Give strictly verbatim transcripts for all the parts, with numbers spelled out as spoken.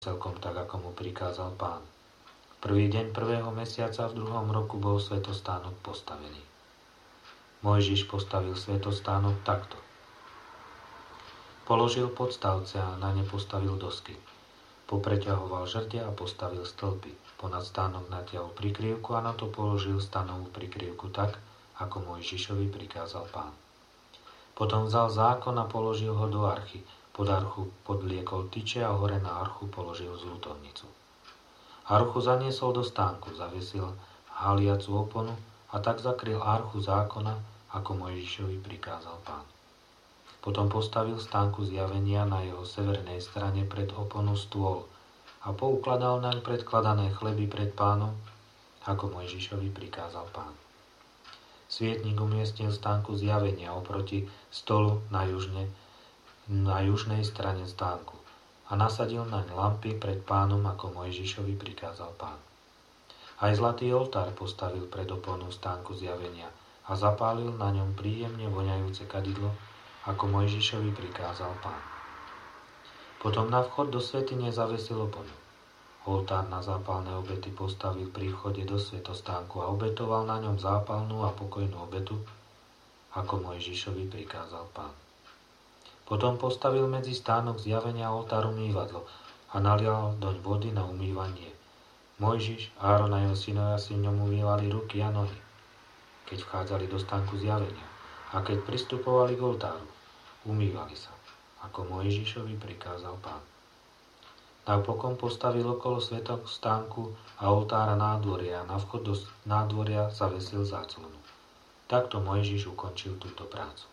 celkom tak, ako mu prikázal Pán. Prvý deň prvého mesiaca v druhom roku bol svätostánok postavený. Mojžiš postavil svätostánok takto. Položil podstavce a na ne postavil dosky. Popreťahoval žrdia a postavil stĺpy. Ponad stánok natiahol prikryvku a na to položil stanovú prikryvku tak, ako Mojžišovi prikázal Pán. Potom vzal zákon a položil ho do archy. Pod archu podliekol tyče a hore na archu položil zľutovnicu. Archu zaniesol do stánku, zavesil haliacu oponu a tak zakryl archu zákona, ako Mojžišovi prikázal Pán. Potom postavil stánku zjavenia na jeho severnej strane pred oponu stôl a poukladal naň predkladané chleby pred Pánom, ako Mojžišovi prikázal Pán. Svietnik umiestnil stánku zjavenia oproti stolu na, južne, na južnej strane stánku a nasadil naň lampy pred Pánom, ako Mojžišovi prikázal Pán. Aj zlatý oltár postavil pred oponu stánku zjavenia a zapálil na ňom príjemne voňajúce kadidlo, ako Mojžišovi prikázal Pán. Potom na vchod do svätyne zavesil oponu. Oltár na zápalné obety postavil pri vchode do svätostánku a obetoval na ňom zápalnú a pokojnú obetu, ako Mojžišovi prikázal Pán. Potom postavil medzi stánok zjavenia oltár umývadlo a nalial doň vody na umývanie. Mojžiš, Áron a jeho synovia si v ňom umývali ruky a nohy, keď vchádzali do stánku zjavenia, a keď pristupovali k oltáru, umývali sa, ako Mojžišovi prikázal Pán. Napokon postavil okolo svätostánku a oltára nádvoria a na vchod do nádvoria zavesil záclonu. Takto Mojžiš ukončil túto prácu.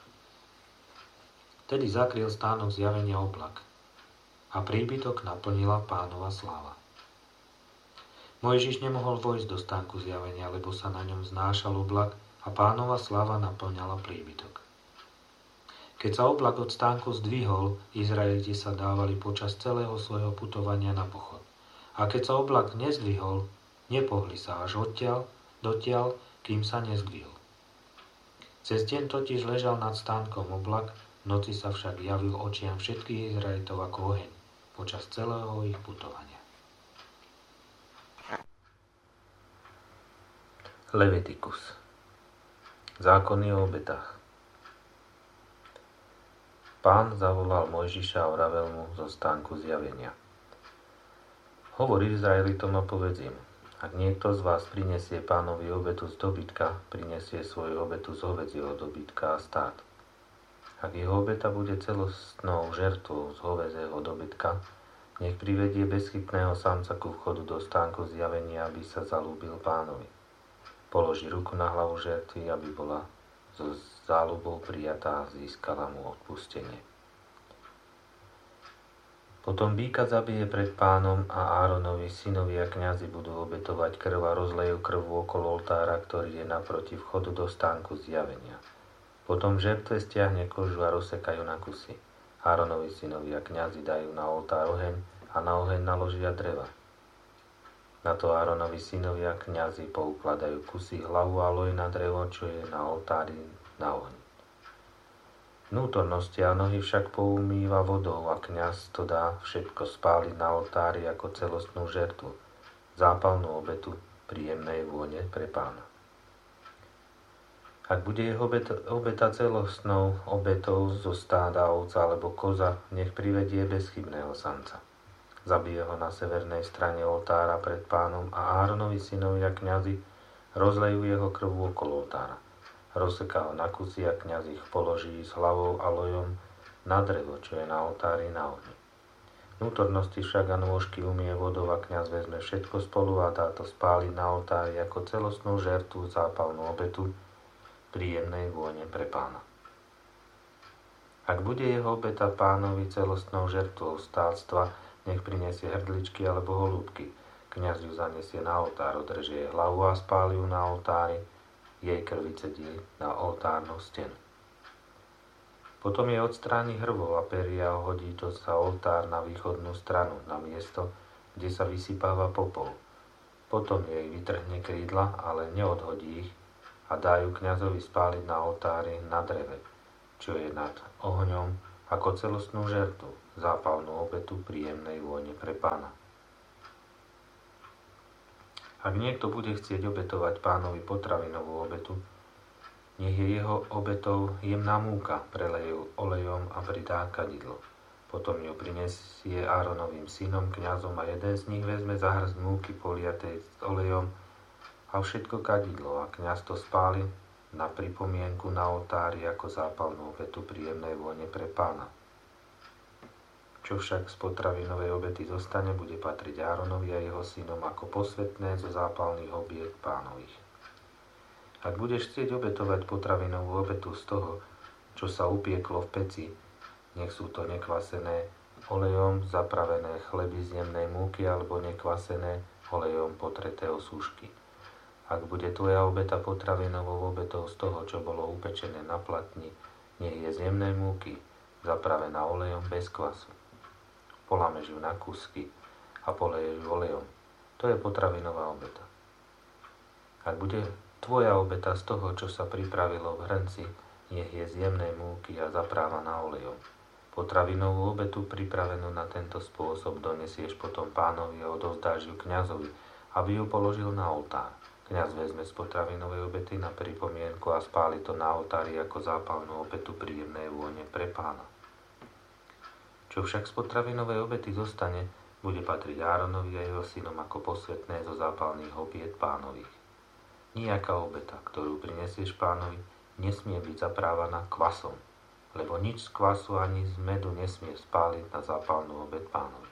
Tedy zakryl stánok zjavenia oblak a príbytok naplnila Pánova sláva. Mojžiš nemohol vojsť do stánku zjavenia, lebo sa na ňom znášal oblak a Pánova sláva naplňala príbytok. Keď sa oblak od stánku zdvihol, Izraeliti sa dávali počas celého svojho putovania na pochod. A keď sa oblak nezdvihol, nepohli sa až odtiaľ, dotiaľ, kým sa nezdvihol. Cez deň totiž ležal nad stánkom oblak, v noci sa však javil očiam všetkých Izraelitov ako oheň počas celého ich putovania. Levitikus. Zákony o obetách. Pán zavolal Mojžiša a vravel mu zo stánku zjavenia. Hovor Izraelitom a povedz im, ak niekto z vás prinesie Pánovi obetu z dobytka, prinesie svoju obetu z hovädzieho dobytka a stát. Ak jeho obeta bude celostnou žertvou z hovädzieho dobytka, nech privedie bezchybného samca ku vchodu do stánku zjavenia, aby sa zalúbil Pánovi. Položí ruku na hlavu žertvy, aby bola so záľubou prijatá a získala mu odpustenie. Potom býka zabije pred Pánom a Áronovi synovia kňazi budú obetovať krv a rozlejú krv okolo oltára, ktorý je naproti vchodu do stánku zjavenia. Potom v žertve stiahne kožu a rozsekajú na kusy. Áronovi synovia kňazi dajú na oltár oheň a na oheň naložia dreva. Na to Áronovi synovia kňazi poukladajú kusy hlavu a loj na drevo, čo je na oltári na ohni. Vnútornosti a nohy však poumýva vodou a kňaz to dá všetko spáliť na oltári ako celostnú žertvu, zápalnú obetu príjemnej vône pre Pána. Ak bude jeho obeta, obeta celostnou obetou zo stáda, ovca alebo koza, nech privedie bezchybného samca. Zabije ho na severnej strane oltára pred Pánom a Áronovi synovia kňazi rozlejú jeho krv okolo oltára. Rozseká ho na kusy a kňaz ich položí s hlavou a lojom na drevo, čo je na oltári na ohni. Vnútornosti však a nôžky umie vodou a kňaz vezme všetko spolu a dá to spáliť na oltári ako celostnú žertvu, zápalnú obetu príjemnej vône pre Pána. Ak bude jeho obeta Pánovi celostnou žertvou stáctva, nech prinesie hrdličky alebo holúbky. Kňaz ju zanesie na oltár, odreže jej hlavu a spáli ju na oltári, jej krvi cedí na oltárnu stenu. Potom je odstráni hrvov a peria a hodí to sa oltár na východnú stranu, na miesto, kde sa vysypáva popol. Potom jej vytrhne krídla, ale neodhodí ich a dá ju kňazovi spáliť na oltári na dreve, čo je nad ohňom ako celostnú žertvu. zápalnú obetu príjemnej vône pre Pána. Ak niekto bude chcieť obetovať Pánovi potravinovú obetu, nech je jeho obetou jemná múka, preleje olejom a pridá kadidlo. Potom ju prinesie Áronovým synom, kňazom a jeden z nich vezme za hrst múky poliatej s olejom a všetko kadidlo a kňaz to spáli na pripomienku na oltári ako zápalnú obetu príjemnej vône pre Pána. Čo však z potravinovej obety zostane, bude patriť Áronovi a jeho synom ako posvätné zo zápalných obiet Pánových. Ak budeš chcieť obetovať potravinovú obetu z toho, čo sa upieklo v peci, nech sú to nekvasené olejom zapravené chleby z jemnej múky alebo nekvasené olejom potreté osúšky. Ak bude tvoja obeta potravinovou obetou z toho, čo bolo upečené na platni, nech je z jemnej múky zapravená olejom bez kvasu. Polameš ju na kúsky a poleješ ju olejom. To je potravinová obeta. Ak bude tvoja obeta z toho, čo sa pripravilo v hrnci, nech je z jemnej múky a zaprávaná olejom. Potravinovú obetu pripravenú na tento spôsob donesieš potom Pánovi a odovzdáš ju kňazovi, aby ju položil na oltár. Kňaz vezme z potravinovej obety na pripomienku a spáli to na oltári ako zápalnú obetu príjemnej vône pre Pána. Čo však z potravinovej obety zostane, bude patriť Áronovi a jeho synom ako posvätné zo zápalných obiet Pánových. Nijaká obeta, ktorú prinesieš Pánovi, nesmie byť zaprávaná kvasom, lebo nič z kvasu ani z medu nesmie spáliť na zápalnú obet Pánovi.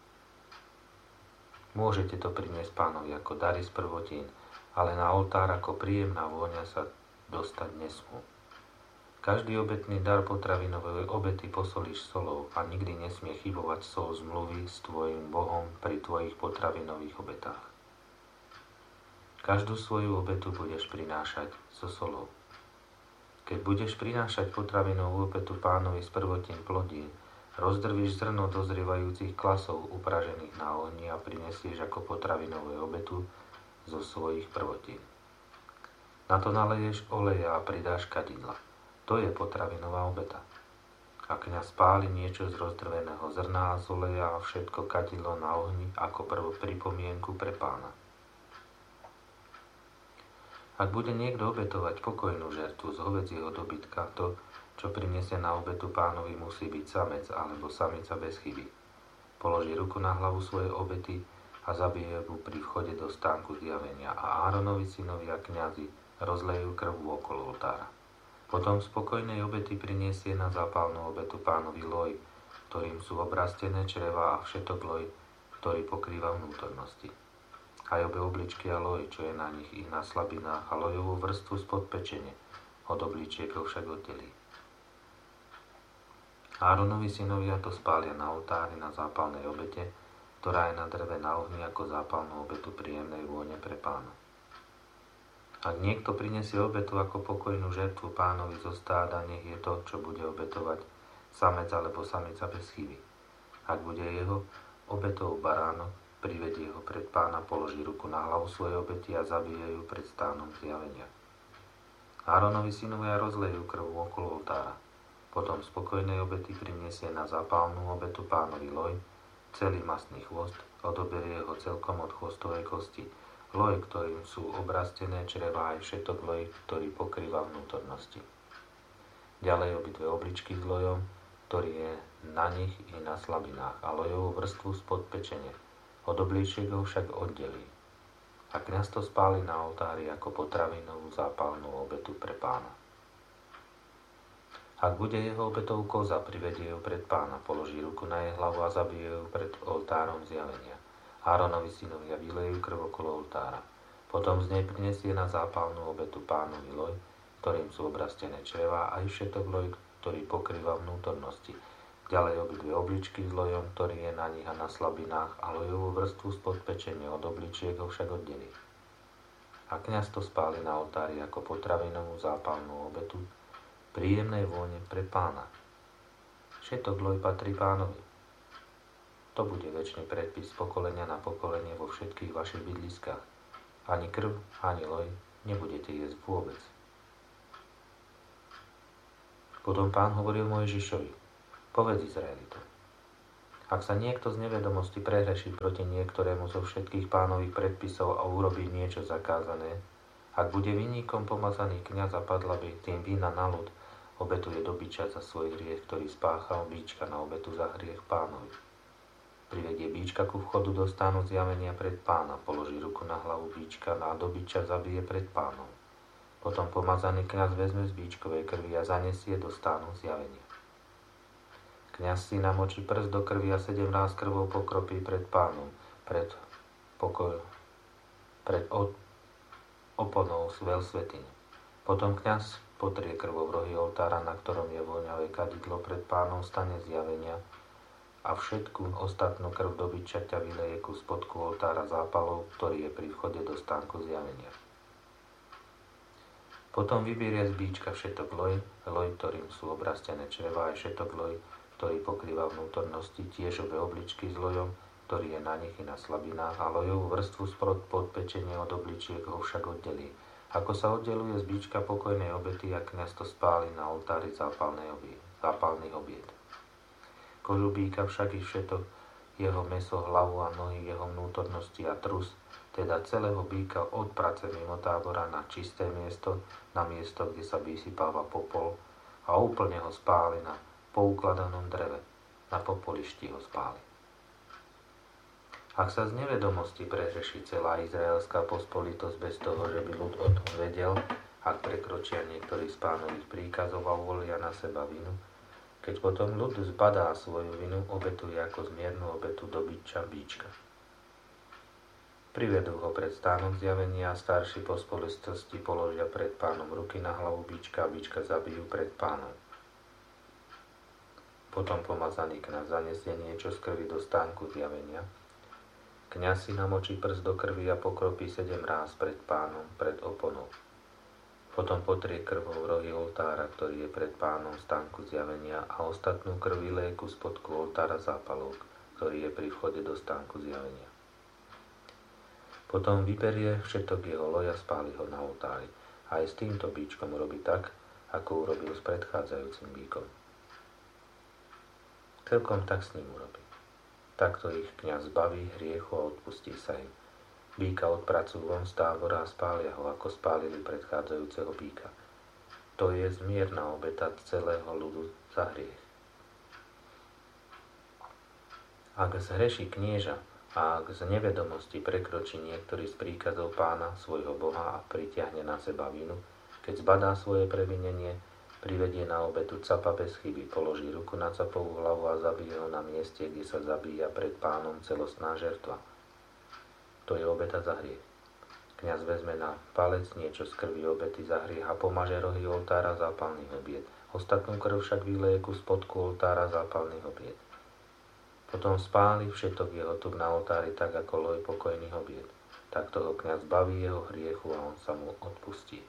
Môžete to priniesť Pánovi ako dary z prvotín, ale na oltár ako príjemná vôňa sa dostať nesmú. Každý obetný dar potravinovej obety posolíš solou a nikdy nesmie chybovať sol zmluvy s tvojim Bohom pri tvojich potravinových obetách. Každú svoju obetu budeš prinášať so solou. Keď budeš prinášať potravinovú obetu Pánovi z prvotín plodín, rozdrvíš zrno dozrievajúcich klasov upražených na ohni a prinesieš ako potravinovú obetu zo svojich prvotín. Na to naleješ oleja a pridáš kadidla. To je potravinová obeta. A kňaz spáli niečo z rozdrveného zrna a z oleja a všetko kadidlo na ohni ako prvú pripomienku pre Pána. Ak bude niekto obetovať pokojnú žertvu z hovedzieho dobytka, to, čo prinesie na obetu Pánovi, musí byť samec alebo samica bez chyby. Položí ruku na hlavu svojej obety a zabije ju pri vchode do stánku zjavenia a Áronovi synovia kňazi rozlejú krv okolo oltára. Potom z pokojnej obety prinesie na zápalnú obetu Pánovi loj, ktorým sú obrastené čreva a všetok loj, ktorý pokrýva vnútornosti. Aj obe obličky a loj, čo je na nich i na slabinách a lojovú vrstvu spod pečene, od obličiek ho však oddelí. Áronovi synovia to spália na oltári na zápalnej obete, ktorá je na dreve na ohni ako zápalnú obetu príjemnej vône pre Pána. Ak niekto prinesie obetu ako pokojnú žertvu Pánovi zo stáda, nech je to, čo bude obetovať, samec alebo samica bez chyby. Ak bude jeho obetou baránok, privedie ho pred Pána, položí ruku na hlavu svojej obety a zabije ju pred stánom zjavenia. Áronovi synovia rozlejú krv okolo oltára. Potom z pokojnej obety prinesie na zápalnú obetu Pánovi loj, celý mastný chvost, odoberie ho celkom od chvostovej kosti, loj, ktorým sú obrastené črevá aj všetok loj, ktorý pokrýva vnútornosti. Ďalej obidve obličky s lojom, ktorý je na nich i na slabinách, a lojovú vrstvu spod pečene. Od obličiek ho však oddelí. A kňaz to spáli na oltári ako potravinovú zápalnú obetu pre Pána. Ak bude jeho obetou koza, privedie ju pred Pána, položí ruku na jej hlavu a zabije ju pred oltárom zjavenia. Áronovi synovia vylejú krv okolo oltára. Potom z nej prinesie na zápalnú obetu Pánovi loj, ktorým sú obrastené črevá, aj všetok loj, ktorý pokrýva vnútornosti. Ďalej obidve obličky s lojom, ktorý je na nich a na slabinách, a lojovú vrstvu spod pečenia, od obličiek ho však oddelí. A kňaz to spáli na oltári ako potravinovú zápalnú obetu príjemnej vône pre Pána. Všetok loj patrí Pánovi. To bude večný predpis z pokolenia na pokolenie vo všetkých vašich bydliskách. Ani krv, ani loj nebudete jesť vôbec. Potom Pán hovoril Mojžišovi: Povedz Izraelitom: Ak sa niekto z nevedomosti prehreší proti niektorému zo všetkých pánových predpisov a urobí niečo zakázané, ak bude vinníkom pomazaný kňaz a padla by tým vína na ľud, obetuje dobyča za svoj hriech, ktorý spáchal, bíčka na obetu za hriech pánovi. Privedie bíčka ku vchodu do stánu zjavenia pred pána, položí ruku na hlavu bíčka a dobyča zabije pred pánom. Potom pomazaný kňaz vezme z bíčkovej krvi a zanesie do stánu zjavenia. Kňaz si namočí prst do krvi a sedem ráz krvou pokropí pred pánom, pred, pokoj, pred od, oponou veľsvätyne. Potom kňaz potrie krvou rohy oltára, na ktorom je voňavé kadidlo pred pánom stane zjavenia a všetku ostatnú krv dobyča ťa vyleje ku spodku oltára zápalov, ktorý je pri vchode do stánku zjavenia. Potom vyberie z bíčka všetok loj, loj, ktorým sú obrastené črevá, aj všetok loj, ktorý pokrýva vnútornosti, tiež obe obličky s lojom, ktorý je na nich i na slabinách, a lojovú vrstvu sprod podpečenie od obličiek ho však oddelí. Ako sa oddeluje z bíčka pokojnej obety a kňaz to spáli na oltári zápalných obiet. Kožu bíka však i všetok, jeho mäso, hlavu a nohy, jeho vnútornosti a trus, teda celého bíka odprace mimo tábora na čisté miesto, na miesto, kde sa vysypáva popol, a úplne ho spáli na poukladanom dreve, na popolišti ho spáli. Ak sa z nevedomosti prehreší celá izraelská pospolitosť bez toho, že by ľud o tom vedel, ak prekročia niektorý z pánových príkazov a uvolia na seba vinu, keď potom ľud zbadá svoju vinu, obetuje ako zmiernu obetu dobyča bíčka. Privedú ho pred stánok zjavenia a starší pospolitosti položia pred pánom ruky na hlavu bíčka a bíčka zabijú pred pánom. Potom pomazaný kňaz zanesie niečo z krvi do stánku zjavenia. Kňaz si namočí prst do krvi a pokropí sedem ráz pred pánom, pred oponou. Potom potrie krvou rohy oltára, ktorý je pred pánom v stánku zjavenia, a ostatnú krv vyleje ku spodku oltára zápalov, ktorý je pri vchode do stánku zjavenia. Potom vyberie všetok jeho loj a spáli ho na oltári. A aj s týmto bíčkom robí tak, ako urobil s predchádzajúcim bíkom. Celkom tak s ním urobí. Takto ich kňaz zbaví hriechu a odpustí sa im. Bíka odpracujú von z tábora a spália ho, ako spálili predchádzajúceho bíka. To je zmierna obeta celého ľudu za hriech. Ak zhreší knieža a ak z nevedomosti prekročí niektorý z príkazov pána, svojho Boha, a pritiahne na seba vinu, keď zbadá svoje previnenie, privedie na obetu capa bez chyby, položí ruku na capovú hlavu a zabije ho na mieste, kde sa zabíja pred pánom celostná žertva. To je obeta za hriech. Kňaz vezme na palec niečo z krvi obety za hriech a pomaže rohy oltára zápalných obiet. Ostatnú krv však vyleje ku spodku oltára zápalných obiet. Potom spáli všetok jeho tuk na oltári tak ako loj pokojných obiet. Takto ho kňaz baví jeho hriechu a on sa mu odpustí.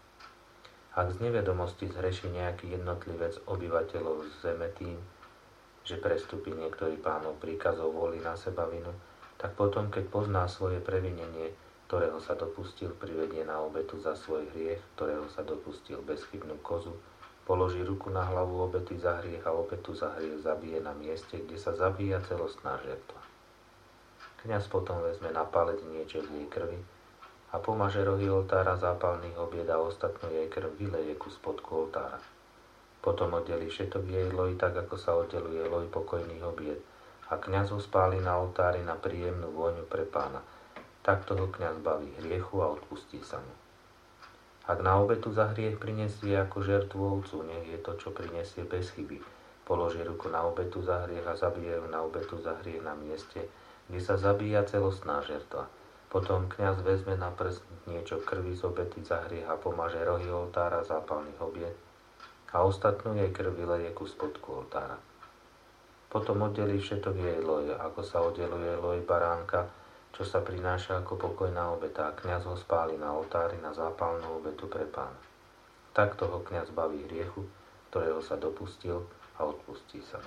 Ak z nevedomosti zhreší nejaký jednotlivec obyvateľov zeme tým, že prestúpi niektorý pánov príkazov, volí na seba vinu, tak potom, keď pozná svoje previnenie, ktorého sa dopustil, privedie na obetu za svoj hriech, ktorého sa dopustil bezchybnú kozu, položí ruku na hlavu obety za hriech a obetu za hriech zabije na mieste, kde sa zabíja celostná žertva. Kňaz potom vezme na palec niečo z jej krvi a pomaže rohy oltára zápalných obied a ostatnú jej krv vyleje ku spodku oltára. Potom oddelí všetok jej loj tak, ako sa oddeluje loj pokojných obied, a kňaz ho spáli na oltári na príjemnú vôňu pre pána. Takto ho kňaz baví hriechu a odpustí sa mu. Ak na obetu za hriech prinesie ako žertvu ovcu, nech je to, čo prinesie bez chyby. Položí ruku na obetu za hriech a zabije ju na obetu za hriech na mieste, kde sa zabíja celostná žertva. Potom kňaz vezme na prst niečo krvi z obety za hriech a pomaže rohy oltára zápalných obied a ostatnú jej krv vyleje ku spodku oltára. Potom oddelí všetok jej loj, ako sa oddeluje loj baránka, čo sa prináša ako pokojná obeta, a kňaz ho spáli na oltári na zápalnú obetu pre pána. Takto ho kňaz baví hriechu, ktorého sa dopustil, a odpustí sa mu.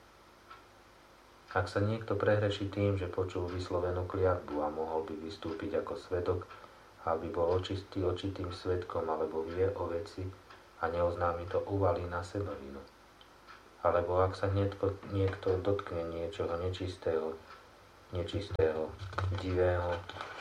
Ak sa niekto prehreší tým, že počul vyslovenú kliatbu a mohol by vystúpiť ako svedok, aby bol očistý očitým svedkom alebo vie o veci a neoznámi to, uvalí na seba vinu. Alebo ak sa niekto, niekto dotkne niečoho nečistého, nečistého, divého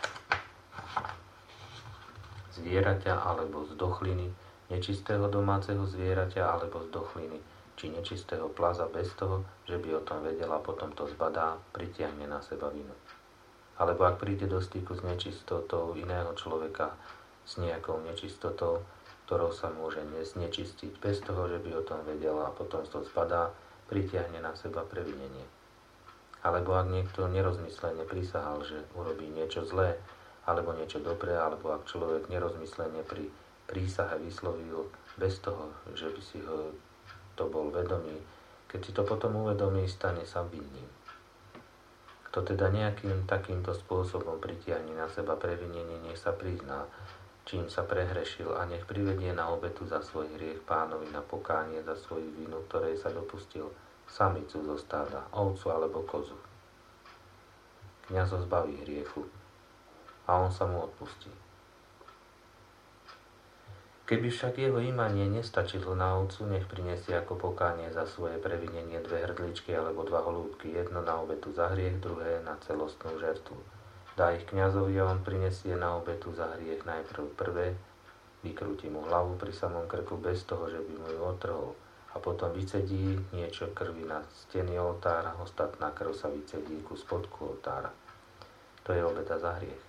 zvieraťa alebo zdochliny, nečistého domáceho zvieraťa alebo zdochliny, či nečistého plaza bez toho, že by o tom vedela, potom to zbadá, pritiahne na seba vinu. Alebo ak príde do styku s nečistotou iného človeka, s nejakou nečistotou, ktorou sa môže znečistiť bez toho, že by o tom vedela a potom to zbadá, pritiahne na seba previnenie. Alebo ak niekto nerozmyslene prisahal, že urobí niečo zlé, alebo niečo dobré, alebo ak človek nerozmyslene pri prísahe vyslovil bez toho, že by si ho to bol vedomý, keď si to potom uvedomí, stane sa vinným. Kto teda nejakým takýmto spôsobom pritiahne na seba previnenie, nech sa prizná, čím sa prehrešil a nech privedie na obetu za svoj hriech Pánovi na pokánie za svoju vinu, ktorej sa dopustil, samicu zo stáda, ovcu alebo kozu. Kňaz ho zbaví hriechu a on sa mu odpustí. Keby však jeho imanie nestačilo na ovcu, nech prinesie ako pokánie za svoje previnenie dve hrdličky alebo dva holúbky, jedno na obetu za hriech, druhé na celostnú žertvu. Dá ich kňazovi a on prinesie na obetu za hriech najprv prvé, vykrúti mu hlavu pri samom krku bez toho, že by mu ju otrhol, a potom vycedí niečo krvi na steny oltára, ostatná krv sa vycedí ku spodku oltára. To je obeta za hriech.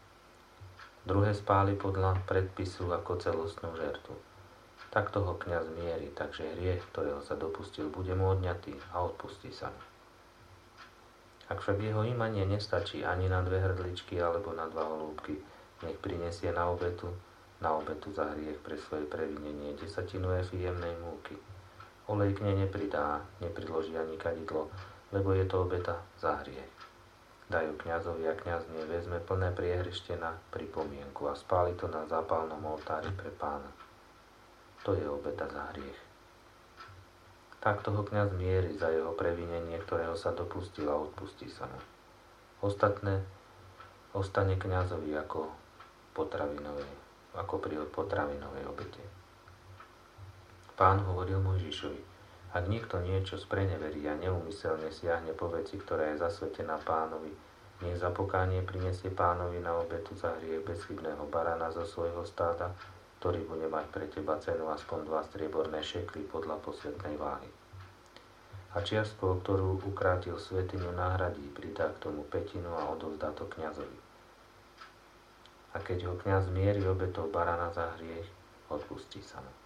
Druhé spáli podľa predpisu ako celostnú žertu. Takto ho kňaz mierí, takže hriech, ktorého sa dopustil, bude mu odňatý a odpustí sa mu. Ak však jeho imanie nestačí ani na dve hrdličky alebo na dva holúbky, nech prinesie na obetu, na obetu za hriech pre svoje previnenie desatinu efy jemnej múky. Olej k nej nepridá, nepriloží ani kadidlo, lebo je to obeta za hriech. Dajú kňazovi a kňaz nej vezme plné priehrište na pripomienku a spáli to na zápalnom oltári pre Pána. To je obeta za hriech. Takto ho kňaz mierí za jeho previnenie, ktorého sa dopustil a odpustí sa mu. Ostatné ostane kňazovi ako potravinovej, ako pri potravinovej obete. Pán hovoril Mojžišovi: ak niekto niečo spreneverí a neúmyselne siahne po veci, ktorá je zasvetená Pánovi, nech za pokánie prinesie Pánovi na obetu za hriech bezchybného barana zo svojho stáda, ktorý bude mať pre teba cenu aspoň dva strieborné šekly podľa posvetnej váhy. A čiastkou, ktorú ukrátil svätyňu, nahradí, pridá k tomu pätinu a odovzdá to kňazovi. A keď ho kňaz mierí obetou barana za hriech, odpustí sa mu.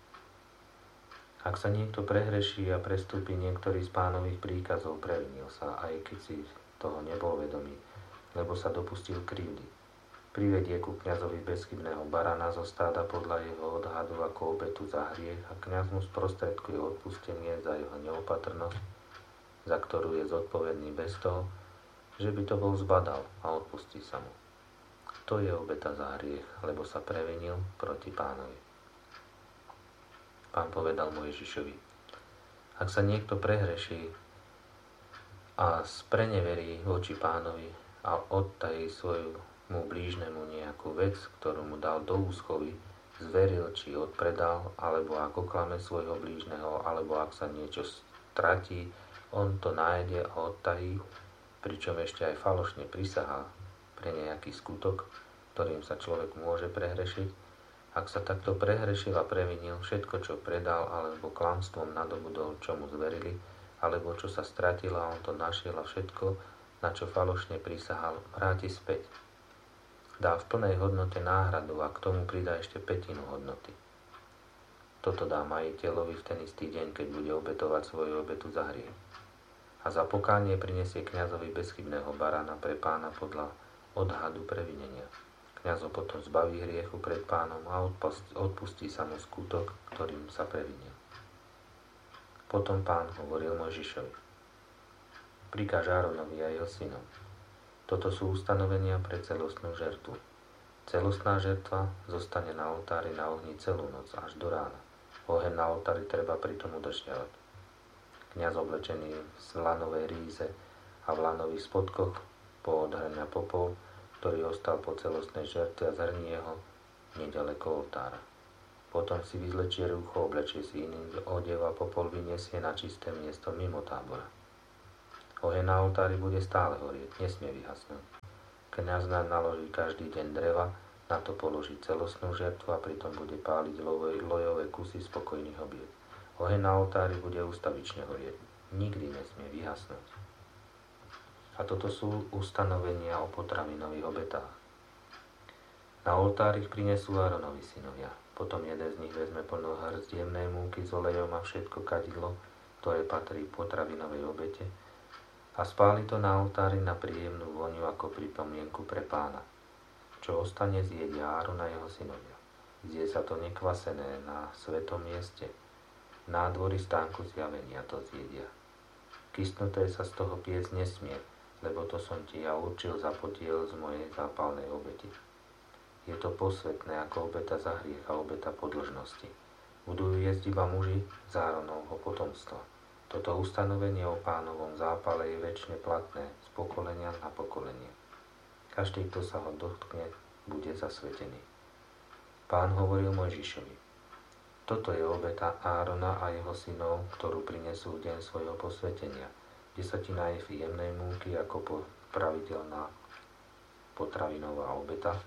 Ak sa niekto prehreší a prestúpi niektorý z Pánových príkazov, previnil sa, aj keď si toho nebol vedomý, lebo sa dopustil krivdy. Privedie ku kňazovi bezchybného barana zo stáda podľa jeho odhadu ako obetu za hriech a kňaz mu sprostredkuje odpustenie za jeho neopatrnosť, za ktorú je zodpovedný bez toho, že by to bol zbadal, a odpustí sa mu. To je obeta za hriech, lebo sa previnil proti Pánovi. Pán povedal Mojžišovi: ak sa niekto prehreší a spreneverí voči Pánovi a odtají svoju mu blížnemu nejakú vec, ktorú mu dal do úschovy, zveril či odpredal, alebo ako klame svojho blížneho, alebo ak sa niečo stratí, on to nájde a odtají, pričom ešte aj falošne prisahá pre nejaký skutok, ktorým sa človek môže prehrešiť. Ak sa takto prehrešil a previnil, všetko, čo predal, alebo klamstvom nadobudol, čo mu zverili, alebo čo sa stratilo a on to našiel, a všetko, na čo falošne prisahal, vráti späť. Dá v plnej hodnote náhradu a k tomu pridá ešte pätinu hodnoty. Toto dá majiteľovi v ten istý deň, keď bude obetovať svoju obetu za hriech. A za pokánie prinesie kňazovi bezchybného barana pre Pána podľa odhadu previnenia. Kňaz ho potom zbaví hriechu pred Pánom a odpustí sa mu skutok, ktorým sa previnil. Potom Pán hovoril Mojžišovi: prikáž Áronovi a jeho synom. Toto sú ustanovenia pre celostnú žertvu. Celostná žertva zostane na oltári na ohni celú noc až do rána. Oheň na oltári treba pritom udržiavať. Kňaz oblečený v lanovej ríze a v lanových spodkoch poodhrňa popol, ktorý ostal po celostnej žertve, a zhrnie ho neďaleko oltára. Potom si vyzlečie rúcho, oblečie si iný odev a popol vyniesie na čisté miesto mimo tábora. Oheň na oltári bude stále horieť, nesmie vyhasnúť. Kňaz naloží každý deň dreva, na to položí celostnú žertvu a pritom bude páliť lojové kusy spokojných obiet. Oheň na oltári bude ustavične horieť, nikdy nesmie vyhasnúť. A toto sú ustanovenia o potravinových obetách. Na oltár ich prinesú Áronovi synovia. Potom jeden z nich vezme plnú hrst jemnej múky s olejom a všetko kadidlo, ktoré patrí potravinovej obete, a spáli to na oltári na príjemnú vôňu ako pripomienku pre Pána. Čo ostane, zjedia Áron a jeho synovia. Zje sa to nekvasené na svetom mieste. V nádvorí stánku zjavenia to zjedia. Kysnuté sa z toho piec nesmie, lebo to som ti ja určil za podiel z mojej zápalnej obeti. Je to posvetné ako obeta za hriech a obeta podlžnosti. Budú jesť iba muži z Áronovho potomstva. Toto ustanovenie o Pánovom zápale je večne platné z pokolenia na pokolenie. Každý, kto sa ho dotkne, bude zasvetený. Pán hovoril Mojžišovi: toto je obeta Árona a jeho synov, ktorú prinesú v deň svojho posvetenia. Desatina efy jemnej múky ako pravidelná potravinová obeta,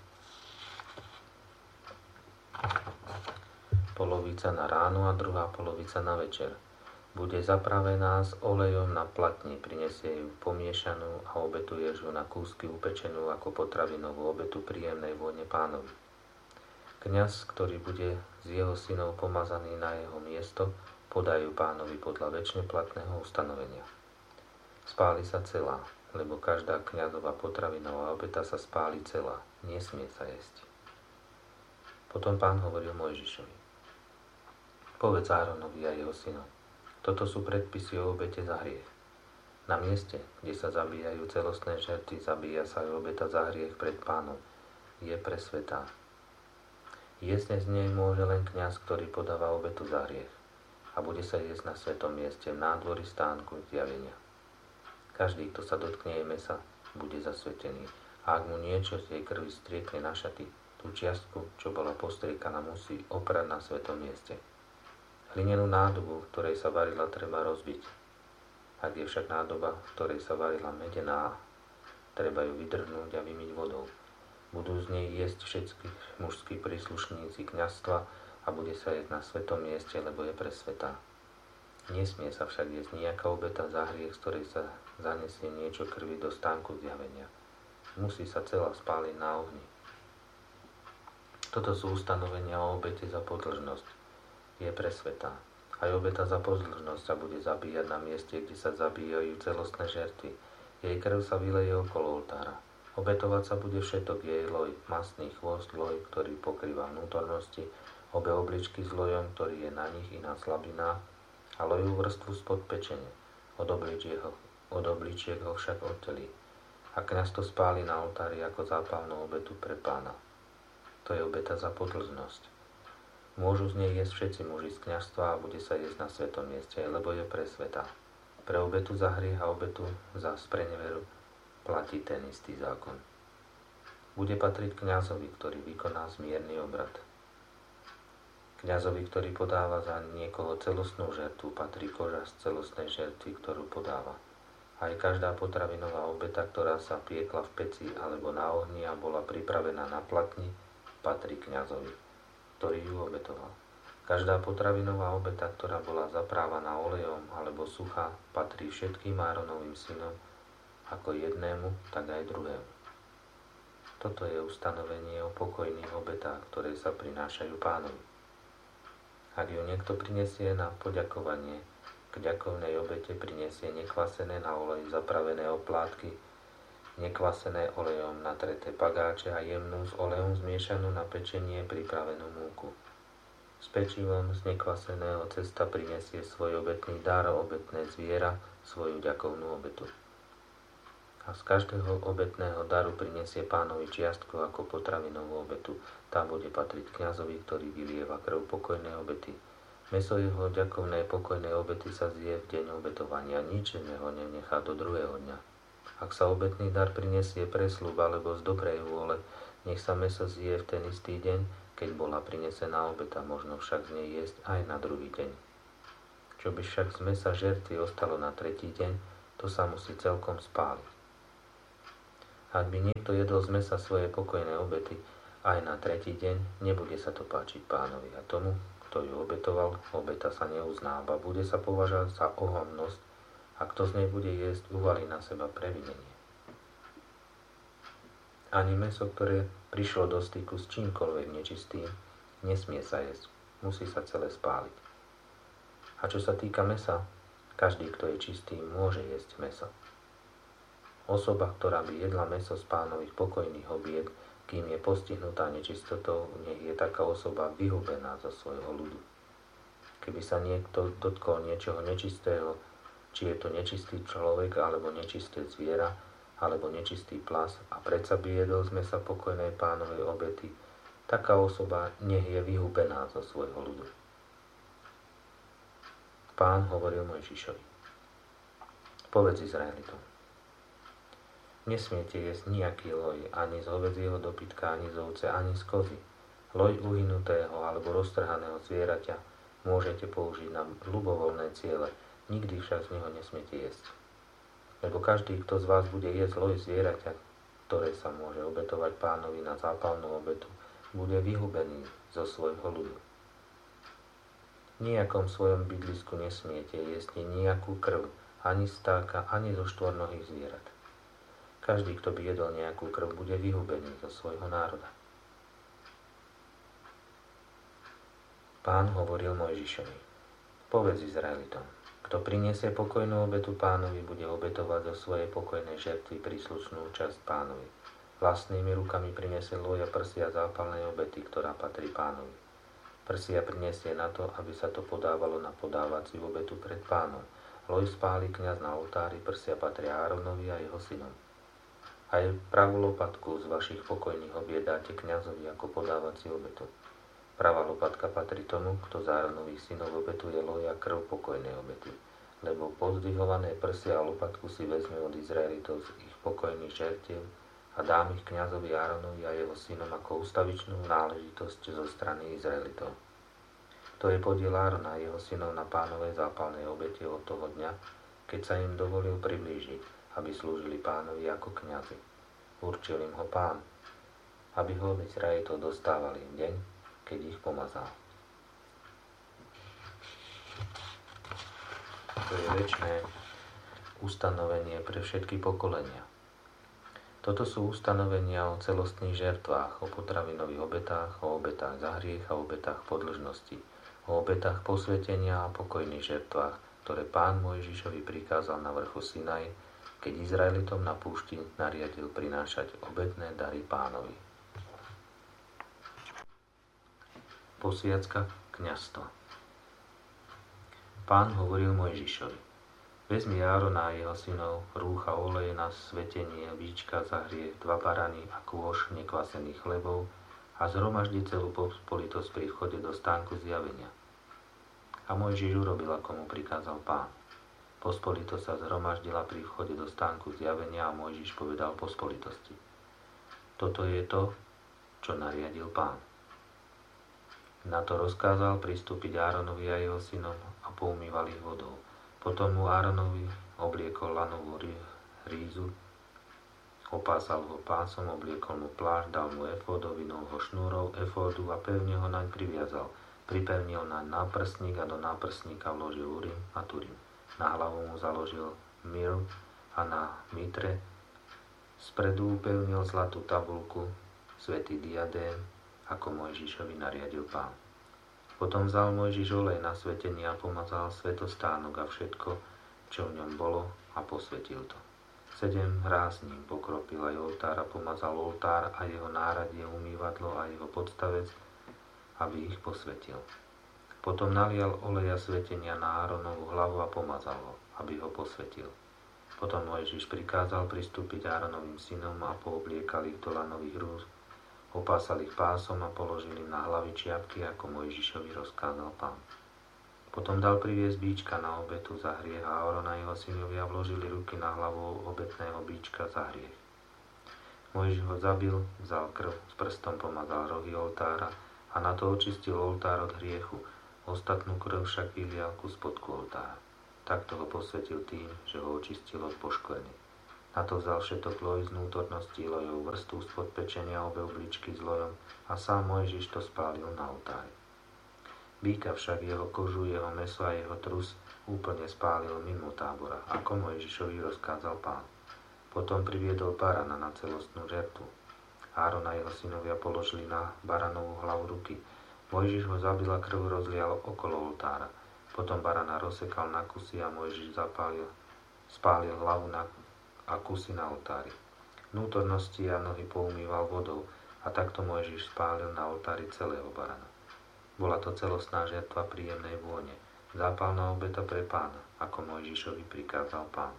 polovica na ráno a druhá polovica na večer. Bude zapravená s olejom na platni, prinesie ju pomiešanú a obetuje ju na kúsky upečenú ako potravinovú obetu príjemnej vône Pánovi. Kňaz, ktorý bude z jeho synov pomazaný na jeho miesto, podajú Pánovi podľa večne platného ustanovenia. Spáli sa celá, lebo každá kňazová potravinová obeta sa spáli celá, nesmie sa jesť. Potom Pán hovoril Mojžišovi: povedz Áronovi a jeho synom: toto sú predpisy o obete za hriech. Na mieste, kde sa zabíjajú celostné žertvy, zabíja sa aj obeta za hriech pred Pánom. Je presvetá. Jesť z nej môže len kňaz, ktorý podáva obetu za hriech, a bude sa jesť na svetom mieste v nádvorí stánku zjavenia. Každý, kto sa dotkne jej mesa, bude zasvetený, a ak mu niečo z jej krvi striekne na šaty, tú čiastku, čo bola postriekaná, musí oprať na svetom mieste. Hlinenú nádobu, v ktorej sa varila, treba rozbiť. Ak je však nádoba, v ktorej sa varila medená, treba ju vydrhnúť a vymyť vodou. Budú z nej jesť všetky mužskí príslušníci kňazstva a bude sa jesť na svetom mieste, lebo je presvetá. Nesmie sa však jesť nejaká obeta za hriech, z ktorej sa zanesie niečo krvi do stánku zjavenia. Musí sa celá spáliť na ohni. Toto sú ustanovenia o obete za podlžnosť. Je presvetá. Aj obeta za podlžnosť sa bude zabíjať na mieste, kde sa zabíjajú celostné žertvy. Jej krv sa vyleje okolo oltára. Obetovať sa bude všetok jej loj, mastný chvost, loj, ktorý pokrýva vnútornosti, obe obličky s lojom, ktorý je na nich i na slabinách, a lojovú vrstvu spod pečene. Od obličiek ho, od obličiek ho však oddelí. A kňaz to spáli na oltári ako zápalnú obetu pre Pána. To je obeta za podlžnosť. Môžu z nej jesť všetci muži z kňazstva a bude sa jesť na svetom mieste, lebo je presvetá. Pre obetu za hriech a obetu za spreneveru platí ten istý zákon. Bude patriť kňazovi, ktorý vykoná zmierny obrad. Kňazovi, ktorý podáva za niekoho celostnú žertvu, patrí koža z celostnej žertvy, ktorú podáva. Aj každá potravinová obeta, ktorá sa piekla v peci alebo na ohni a bola pripravená na platni, patrí kňazovi, ktorý ju obetoval. Každá potravinová obeta, ktorá bola zaprávaná olejom alebo suchá, patrí všetkým Áronovým synom, ako jednému, tak aj druhému. Toto je ustanovenie o pokojných obetách, ktoré sa prinášajú Pánovi. Ak ju niekto prinesie na poďakovanie, k ďakovnej obete prinesie nekvasené na olej zapravené oplátky, nekvasené olejom natreté pagáče a jemnú s olejom zmiešanú na pečenie pripravenú múku. S pečivom z nekvaseného cesta prinesie svoj obetný dar, obetné zviera, svoju ďakovnú obetu. A z každého obetného daru prinesie Pánovi čiastku ako potravinovú obetu. Tá bude patriť kňazovi, ktorý vylieva krv pokojnej obety. Mäso jeho ďakovnej pokojnej obety sa zje v deň obetovania, nič ho nenechá do druhého dňa. Ak sa obetný dar prinesie pre sľub alebo z dobrej vôle, nech sa mäso zje v ten istý deň, keď bola prinesená obeta, možno však z nej jesť aj na druhý deň. Čo by však z mesa žertvy ostalo na tretí deň, to sa musí celkom spáliť. Ak by niekto jedol z mesa svoje pokojné obety aj na tretí deň, nebude sa to páčiť pánovi a tomu, kto ju obetoval, obeta sa neuznáva, bude sa považovať za ohavnosť a kto z nej bude jesť, uvalí na seba previnenie. Ani mäso, ktoré prišlo do styku s čímkoľvek nečistým, nesmie sa jesť, musí sa celé spáliť. A čo sa týka mäsa, každý, kto je čistý, môže jesť mäso. Osoba, ktorá by jedla mäso z pánových pokojných obied, kým je postihnutá nečistotou, nech je taká osoba vyhubená zo svojho ľudu. Keby sa niekto dotkol niečoho nečistého, či je to nečistý človek, alebo nečisté zviera, alebo nečistý plas a predsa by jedol z mesa pokojnej pánovej obety, taká osoba nech je vyhubená zo svojho ľudu. Pán hovoril Mojžišovi: Povedz Izraelitom: Nesmiete jesť nejaký loj, ani z hovädzieho dobytka, ani z ovce, ani z kozy. Loj uhynutého alebo roztrhaného zvieraťa môžete použiť na ľubovoľné ciele, nikdy však z neho nesmiete jesť. Lebo každý, kto z vás bude jesť loj zvieraťa, ktoré sa môže obetovať pánovi na zápalnú obetu, bude vyhubený zo svojho ľudu. Nijakom svojom bydlisku nesmiete jesť nejakú krv, ani stáka, ani zo štvornohých zvierat. Každý, kto by jedol nejakú krv, bude vyhubený zo svojho národa. Pán hovoril Mojžišovi: Povedz Izraelitom: Kto priniesie pokojnú obetu pánovi, bude obetovať zo svojej pokojnej žertvy príslušnú časť pánovi. Vlastnými rukami priniesie loj a prsia zápalnej obety, ktorá patrí pánovi. Prsia priniesie na to, aby sa to podávalo na podávaciu obetu pred pánom. Loj spáli kňaz na oltári, prsia patria Áronovi a jeho synom. Aj pravú lopatku z vašich pokojných obied dáte kňazovi ako podávaciu obetu. Pravá lopatka patrí tomu, kto z Áronových synov obetuje loj a krv pokojnej obety, lebo pozdvihované prsia a lopatku si vezme od Izraelitov z ich pokojných žertiev a dám ich kňazovi Áronovi a jeho synom ako ustavičnú náležitosť zo strany Izraelitov. To je podiel Árona a jeho synov na pánovej zápalnej obete od toho dňa, keď sa im dovolil priblížiť, aby slúžili pánovi ako kňazi. Určil im ho pán, aby ho od Izraelitov dostávali v deň, keď ich pomazal. To je večné ustanovenie pre všetky pokolenia. Toto sú ustanovenia o celostných žertvách, o potravinových obetách, o obetách za hriech a o obetách podĺžnosti, o obetách posvetenia a pokojných žertvách, ktoré Pán Mojžišovi prikázal na vrchu Sinaj, keď Izraelitom na púšti nariadil prinášať obetné dary Pánovi. Posviacka kňazstva. Pán hovoril Mojžišovi: Vezmi Árona a jeho synov, rúcha oleje na svetenie, víčka za hriech, dva barany a kôš nekvasených chlebov a zhromaždi celú pospolitosť pri vchode do stánku zjavenia. A Mojžiš urobil, ako mu prikázal Pán. Pospolitosť sa zhromaždila pri vchode do stánku zjavenia a Mojžiš povedal pospolitosti: Toto je to, čo nariadil Pán. Na to rozkázal pristúpiť Áronovi a jeho synom a poumýval ich vodou. Potom mu Áronovi obliekol lanovú rízu, opásal ho pásom, obliekol mu plášť, dal mu efód, ovinul ho šnúrou efódu a pevne ho naň priviazal. Pripevnil naň náprsník a do náprsníka vložil urim a turim. Na hlavu mu založil mir a na mitre spredu upevnil zlatú tabulku, svätý diadém, ako Mojžišovi nariadil Pán. Potom vzal Mojžiš olej na svetenie a pomazal svetostánok a všetko, čo v ňom bolo, a posvetil to. Sedem ráz ním pokropil aj oltár a pomazal oltár a jeho náradie, umývadlo a jeho podstavec, aby ich posvetil. Potom nalial oleja svetenia na Áronovú hlavu a pomazal ho, aby ho posvetil. Potom Mojžiš prikázal pristúpiť Áronovým synom a poobliekal ich do lanových rúz, opásal ich pásom a položil im na hlavy čiapky, ako Mojžišovi rozkázal Pán. Potom dal priviesť bíčka na obetu za hriech a Áron a jeho synovia vložili ruky na hlavu obetného bíčka za hriech. Mojžiš ho zabil, vzal krv, s prstom pomazal rohy oltára a na to očistil oltár od hriechu. Ostatnú krv však vylial ku spodku oltára. Takto ho posvetil tým, že ho očistil od poškvrny. Na to vzal všetok loj z vnútornosti, lojov vrstvu spod pečenia, obe obličky s lojom a sám Mojžiš to spálil na oltári. Býka však, jeho kožu, jeho mäso a jeho trus úplne spálil mimo tábora, ako Mojžišovi rozkázal Pán. Potom priviedol barana na celostnú žertvu. Áron a jeho synovia položili na baranovú hlavu ruky. Mojžiš ho zabil a krv rozlial okolo oltára. Potom barana rozsekal na kusy a Mojžiš zapálil, spálil hlavu na, a kusy na oltári. Vnútornosti a nohy poumýval vodou a takto Mojžiš spálil na oltári celého barana. Bola to celostná žertva príjemnej vône, zápalná obeta pre Pána, ako Mojžišovi prikázal Pán.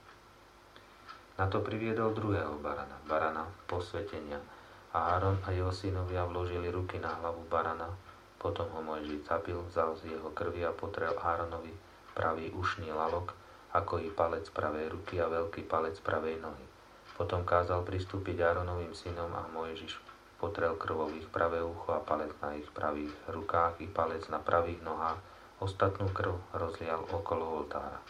Na to priviedol druhého barana, barana posvetenia, a Áron a jeho synovia vložili ruky na hlavu barana. Potom ho Mojžiš zabil, vzal z jeho krvi a potrel Áronovi pravý ušný lalok, ako i palec pravej ruky a veľký palec pravej nohy. Potom kázal pristúpiť Áronovým synom a Mojžiš potrel krvou ich pravé ucho a palec na ich pravých rukách i palec na pravých nohách. Ostatnú krv rozlial okolo oltára.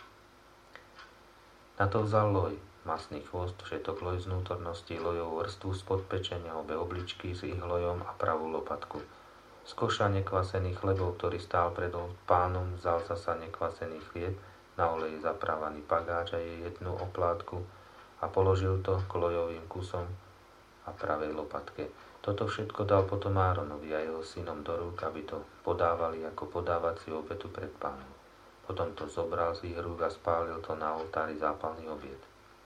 Na to vzal loj, masný chvost, všetok loj z vnútornosti, lojovú vrstvu spod pečenia, obe obličky s ich lojom a pravú lopatku. Z koša nekvasený chlebov, ktorý stál pred Pánom, vzal zasa nekvasený chlieb, na olej zaprávaný pagáč a jej jednu oplátku a položil to k lojovým kusom a pravej lopatke. Toto všetko dal potom Áronovi a jeho synom do rúk, aby to podávali ako podávaciu obetu pred Pánom. Potom to zobral z ich rúk a spálil to na oltári zápalný obiet.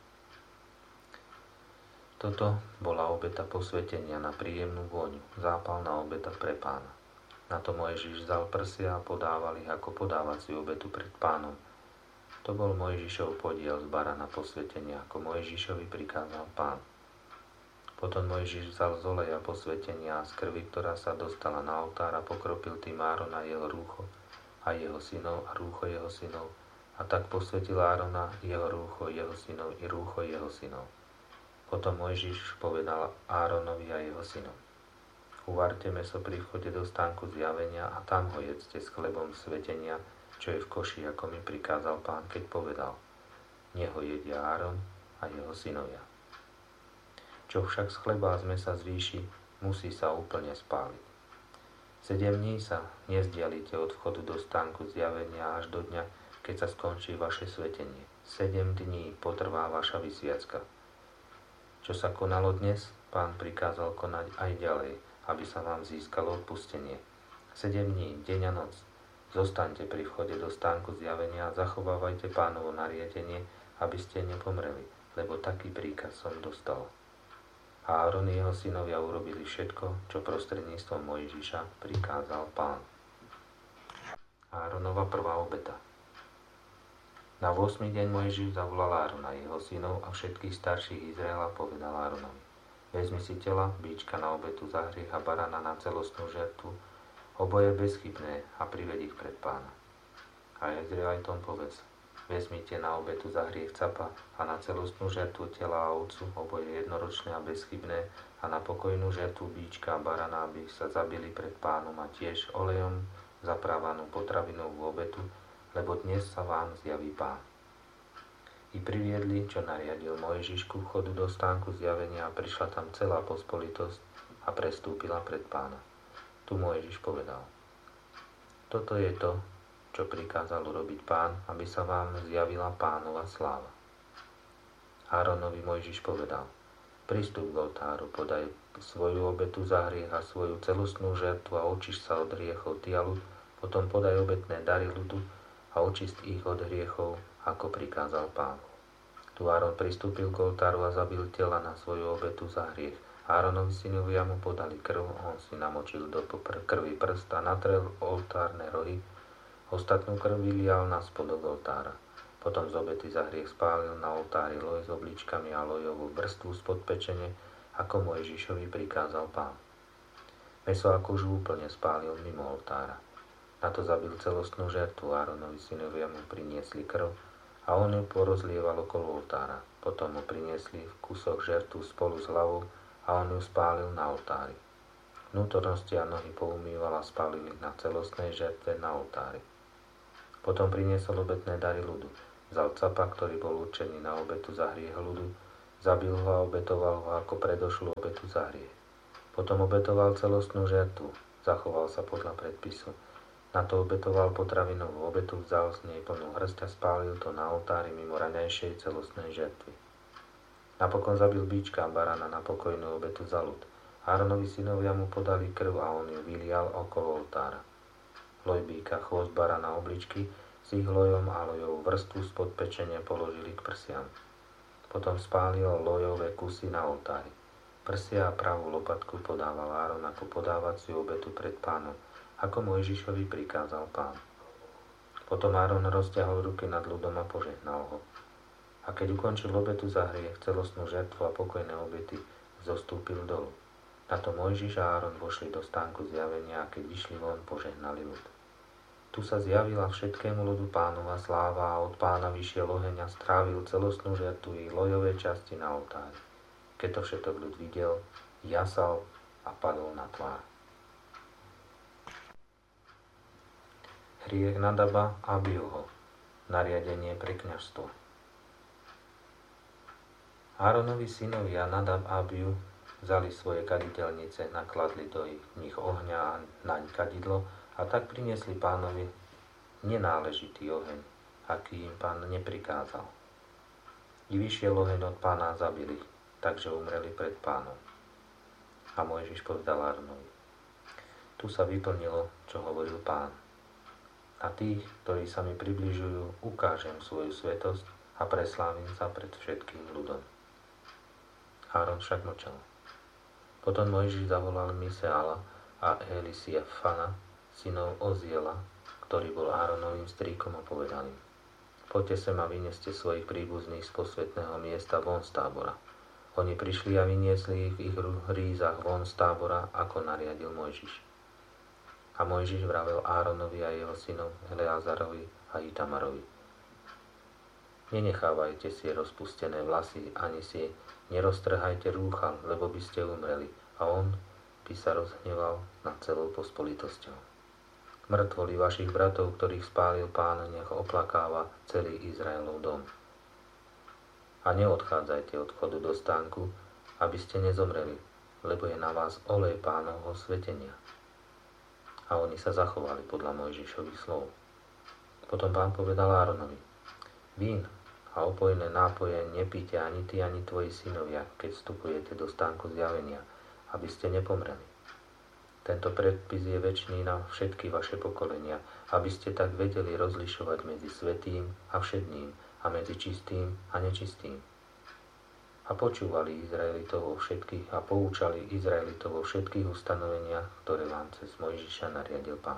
Toto bola obeta posvetenia na príjemnú vôňu, zápalná obeta pre Pána. Na to Mojžiš vzal prsia a podával ich ako podávaciu obetu pred Pánom. To bol Mojžišov podiel z barana posvetenia, ako Mojžišovi prikázal Pán. Potom Mojžiš vzal z oleja posvetenia a z krvi, ktorá sa dostala na oltár, a pokropil tým Árona jeho rúcho a jeho synov a rúcho jeho synov. A tak posvetil Árona, jeho rúcho, jeho synov i rúcho jeho synov. Potom Mojžiš povedal Áronovi a jeho synom: Uvarte mäso pri vchode do stánku zjavenia a tam ho jedzte s chlebom svetenia, čo je v koši, ako mi prikázal Pán, keď povedal: Nech ho jedia Áron a jeho synovia. Čo však z chleba a z mäsa zvýši, musí sa úplne spáliť. Sedem dní sa nezdialite od vchodu do stánku zjavenia až do dňa, keď sa skončí vaše svetenie. Sedem dní potrvá vaša vysviacka. Čo sa konalo dnes, Pán prikázal konať aj ďalej, aby sa vám získalo odpustenie. Sedem dní, deň a noc. Zostaňte pri vchode do stánku zjavenia a zachovávajte Pánovo nariadenie, aby ste nepomreli, lebo taký príkaz som dostal. A Áron i jeho synovia urobili všetko, čo prostredníctvom Mojžiša prikázal Pán. Áronova prvá obeta. Na ôsmy deň Mojžiš zavolal Árona, jeho synov a všetkých starších Izraela, povedal Áronovi: Vezmi si tela, bíčka na obetu za hriech a barana na celostnú žertvu, oboje bezchybné, a prived ich pred Pána. A Izraelitom povedz: Vezmite na obetu za hriech capa a na celostnú žertvu tela a ovcu, oboje jednoročné a bezchybné, a na pokojnú žertvu bíčka a barana, aby sa zabili pred Pánom, a tiež olejom zaprávanú potravinovú obetu, lebo dnes sa vám zjaví Pán. I priviedli, čo nariadil Mojžiš, ku vchodu do stánku zjavenia, a prišla tam celá pospolitosť a prestúpila pred Pána. Tu Mojžiš povedal: Toto je to, čo prikázal urobiť Pán, aby sa vám zjavila Pánova sláva. Áronovi Mojžiš povedal: Pristup k oltáru, podaj svoju obetu za hriech a svoju celostnú žertvu a očiš sa od hriechov ty a ľud, potom podaj obetné dary ľudu a očist ich od hriechov, ako prikázal Pán. Tu Áron pristúpil k oltáru a zabil tela na svoju obetu za hriech. Áronovi synovia mu podali krv, on si namočil do krvi prst a natrel oltárne rohy. Ostatnú krv vylial na spodok oltára. Potom z obety za hriech spálil na oltári loj s obličkami a lojovú vrstvu spod pečene, ako Mojžišovi prikázal Pán. Mäso a kožu úplne spálil mimo oltára. Na to zabil celostnú žertvu. Áronovi synovia mu priniesli krv a on ju porozlieval okolo oltára. Potom mu priniesli v kusoch žertvu spolu s hlavou a on ju spálil na oltári. vnútornosti a nohy poumýval a spálil ich na celostnej žertve na oltári. Potom priniesol obetné dary ľudu. Vzal capa, ktorý bol určený na obetu za hriech ľudu, zabil ho a obetoval ho ako predošlú obetu za hriech. Potom obetoval celostnú žertvu, zachoval sa podľa predpisu. Na to obetoval potravinovú obetu, vzal z nej plnú hrst a spálil to na oltári mimo raňajšej celostnej žertvy. Napokon zabil bíčka a barana na pokojnú obetu za ľud. Áronovi synovia mu podali krv a on ju vylial okolo oltára. Loj bíka, chvost barana, obličky s ich lojom a lojovú vrstvu spod pečenia položili k prsiam. Potom spálil lojové kusy na oltári. Prsia a pravú lopatku podával Áron ako podávaciu obetu pred Pánom, ako Mojžišovi prikázal Pán. Potom Áron rozťahol ruky nad ľudom a požehnal ho. A keď ukončil obetu za hriech, celostnú žertvu a pokojné obety, zostúpil dolu. Na to Mojžiš a Áron vošli do stánku zjavenia a keď vyšli von, požehnali ľud. Tu sa zjavila všetkému ľudu Pánova sláva a od Pána vyšiel oheň a strávil celostnú žertvu i lojové časti na oltári. Keď to všetok ľud videl, jasal a padol na tvár. Hriech Nadaba a Abiúho. Nariadenie pre kňazstvo. Áronovi synovia Nadab a Abiú vzali svoje kaditeľnice, nakladli do nich ohňa a naň kadidlo a tak priniesli Pánovi nenáležitý oheň, aký im Pán neprikázal. I vyšiel oheň od Pána a zabili, takže umreli pred Pánom. A Mojžiš povedal Áronovi: Tu sa vyplnilo, čo hovoril Pán. A tých, ktorí sa mi približujú, ukážem svoju svätosť a preslávim sa pred všetkým ľudom. Áron však mlčal. Potom Mojžiš zavolal Miseala a Elisiafana, synov Oziela, ktorý bol Áronovým strýkom, a povedal im: Poďte sem a vynieste svojich príbuzných z posvätného miesta von z tábora. Oni prišli a vyniesli ich v ich hrízach von z tábora, ako nariadil Mojžiš. A Mojžiš vravel Áronovi a jeho synom Eleazarovi a Itamarovi: Nenechávajte si rozpustené vlasy, ani si neroztrhajte rúcha, lebo by ste umreli, a on by sa rozhneval nad celou pospolitosťou. Mŕtvoli vašich bratov, ktorých spálil Pán, nech oplakáva celý Izraelov dom. A neodchádzajte od vchodu do stánku, aby ste nezomreli, lebo je na vás olej Pánovho svetenia. A oni sa zachovali podľa Mojžišových slov. Potom Pán povedal Áronovi: Vín a opojné nápoje nepíte ani ty, ani tvoji synovia, keď vstupujete do stánku zjavenia, aby ste nepomreli. Tento predpis je večný na všetky vaše pokolenia, aby ste tak vedeli rozlišovať medzi svätým a všedným a medzi čistým a nečistým. A počúvali Izraelitov vo všetkých a poučali Izraelitov vo všetkých ustanoveniach, ktoré vám cez Mojžiša nariadil Pán.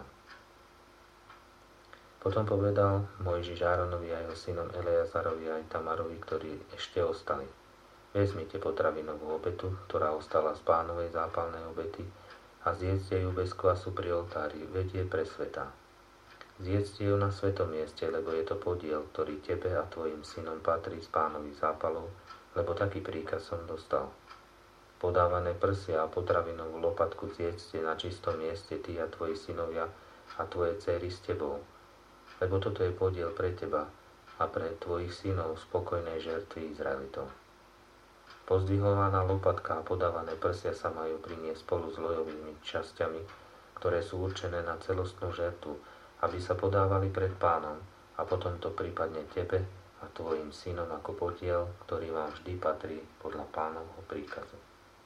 Potom povedal Mojžiš Áronovi a jeho synom Eleazarovi a Itamarovi, ktorí ešte ostali: Vezmite potravinovú obetu, ktorá ostala z Pánovej zápalnej obety, a zjedzte ju bez kvasu pri oltári, veď je presvätá. Zjedzte ju na svetom mieste, lebo je to podiel, ktorý tebe a tvojim synom patrí z Pánových zápalov, lebo taký príkaz som dostal. Podávané prsia a potravinovú lopatku zjedzte na čistom mieste ty a tvoji synovia a tvoje dcery s tebou, lebo toto je podiel pre teba a pre tvojich synov spokojnej žertvy Izraelitov. Pozdvihovaná lopatka a podávané prsia sa majú priniesť spolu s lojovými časťami, ktoré sú určené na celostnú žertvu, aby sa podávali pred Pánom, a potom to prípadne tebe a tvojim synom ako podiel, ktorý vám vždy patrí podľa Pánovho príkazu.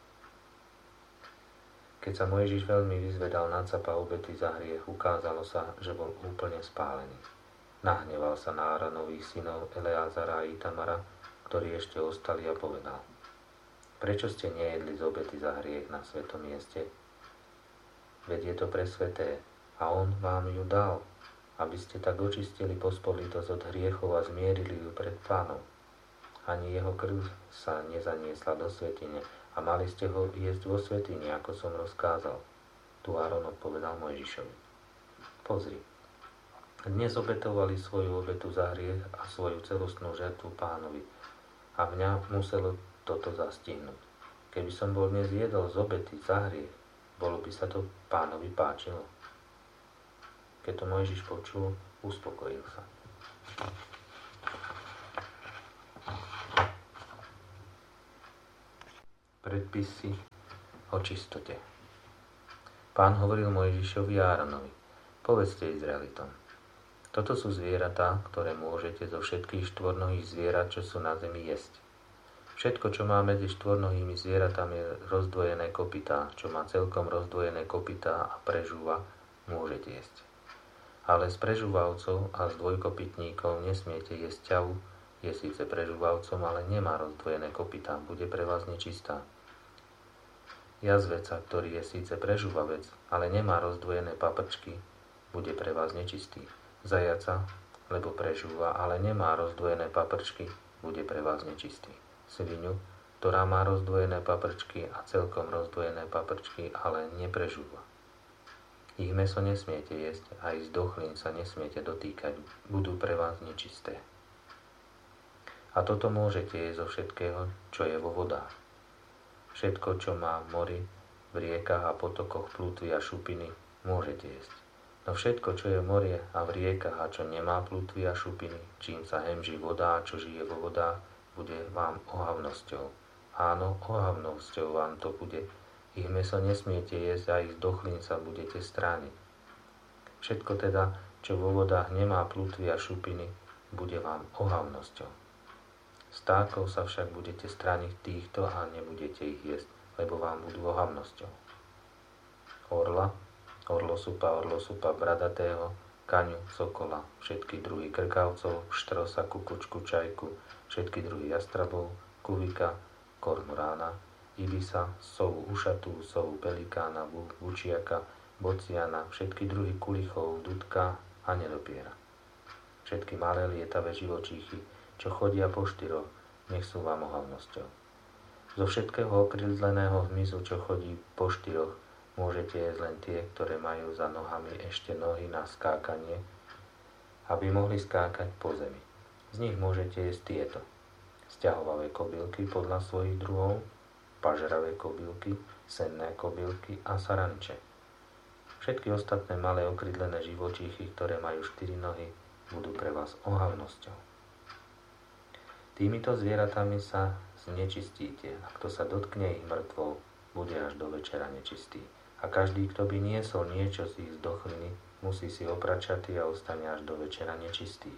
Keď sa Mojžiš veľmi vyzvedal na capa obety za hriech, ukázalo sa, že bol úplne spálený. Nahneval sa na Áronových synov Eleazara a Itamara, ktorí ešte ostali, a povedal: Prečo ste nejedli z obety za hriech na svetom mieste? Veď je to presväté a on vám ju dal, aby ste tak očistili pospolitosť od hriechov a zmierili ju pred Pánom. Ani jeho krv sa nezaniesla do svätyne a mali ste ho jesť vo svätyni, ako som rozkázal. Tu Áron odpovedal Mojžišovi: Pozri, dnes obetovali svoju obetu za hriech a svoju celostnú žertvu Pánovi, a mňa muselo toto zastihnúť. Keby som bol dnes jedol z obety za hriech, Bolo by sa to Pánovi páčilo. Keď to Mojžiš počul, uspokojil sa. Predpisy o čistote. Pán hovoril Mojžišovi a Áronovi: povedzte Izraelitom: toto sú zvieratá, ktoré môžete zo všetkých štvornohých zvierat, čo sú na zemi, jesť. Všetko, čo má medzi štvornohými zvieratami rozdvojené kopytá, čo má celkom rozdvojené kopytá a prežúva, môžete jesť. Ale z prežúvavcov a z dvojkopytníkov nesmiete jesť ťavu, je síce prežúvavcom, ale nemá rozdvojené kopytá, bude pre vás nečistá. Jazveca, ktorý je síce prežúvavec, ale nemá rozdvojené paprčky, bude pre vás nečistý. Zajaca, lebo prežúva, ale nemá rozdvojené paprčky, bude pre vás nečistý. Svinu, ktorá má rozdvojené paprčky a celkom rozdvojené paprčky, ale neprežúva. Ich mäso nesmiete jesť a ich zdochlín sa nesmiete dotýkať, budú pre vás nečisté. A toto môžete jesť zo všetkého, čo je vo vodách. Všetko, čo má v mori, v riekach a potokoch plutvy a šupiny, môžete jesť. No všetko, čo je v mori a v riekach a čo nemá plutvy a šupiny, čím sa hemží voda a čo žije vo vodách, bude vám ohavnosťou. Áno, ohavnosťou vám to bude. Ich mäso nesmiete jesť a ich zdochlín sa budete strániť. Všetko teda, čo vo vodách nemá plutvy a šupiny, bude vám ohavnosťou. Stákov sa však budete strániť týchto a nebudete ich jesť, lebo vám budú ohavnosťou. Orla, orlosupa, orlosupa bradatého, kaňu, sokola, všetky druhy krkavcov, štrosa, kukučku, čajku, všetky druhy jastrabov, kuvika, kormorána, ibisa, sovu ušatú, sovu pelikána, bučiaka, bociana, všetky druhy kulichov, dudka a nedopiera. Všetky malé lietavé živočíchy, čo chodia po štyroch, nech sú vám ohavnosťou. Zo všetkého okrydleného hmyzu, čo chodí po štyroch, môžete jesť len tie, ktoré majú za nohami ešte nohy na skákanie, aby mohli skákať po zemi. Z nich môžete jesť tieto: sťahovavé kobylky podľa svojich druhov, pažeravé kobylky, senné kobylky a saranče. Všetky ostatné malé okrydlené živočíchy, ktoré majú štyri nohy, budú pre vás ohavnosťou. Týmito zvieratami sa znečistíte, a kto sa dotkne ich mŕtvou, bude až do večera nečistý. A každý, kto by niesol niečo z ich zdochliny, musí si oprať šaty a ostane až do večera nečistý.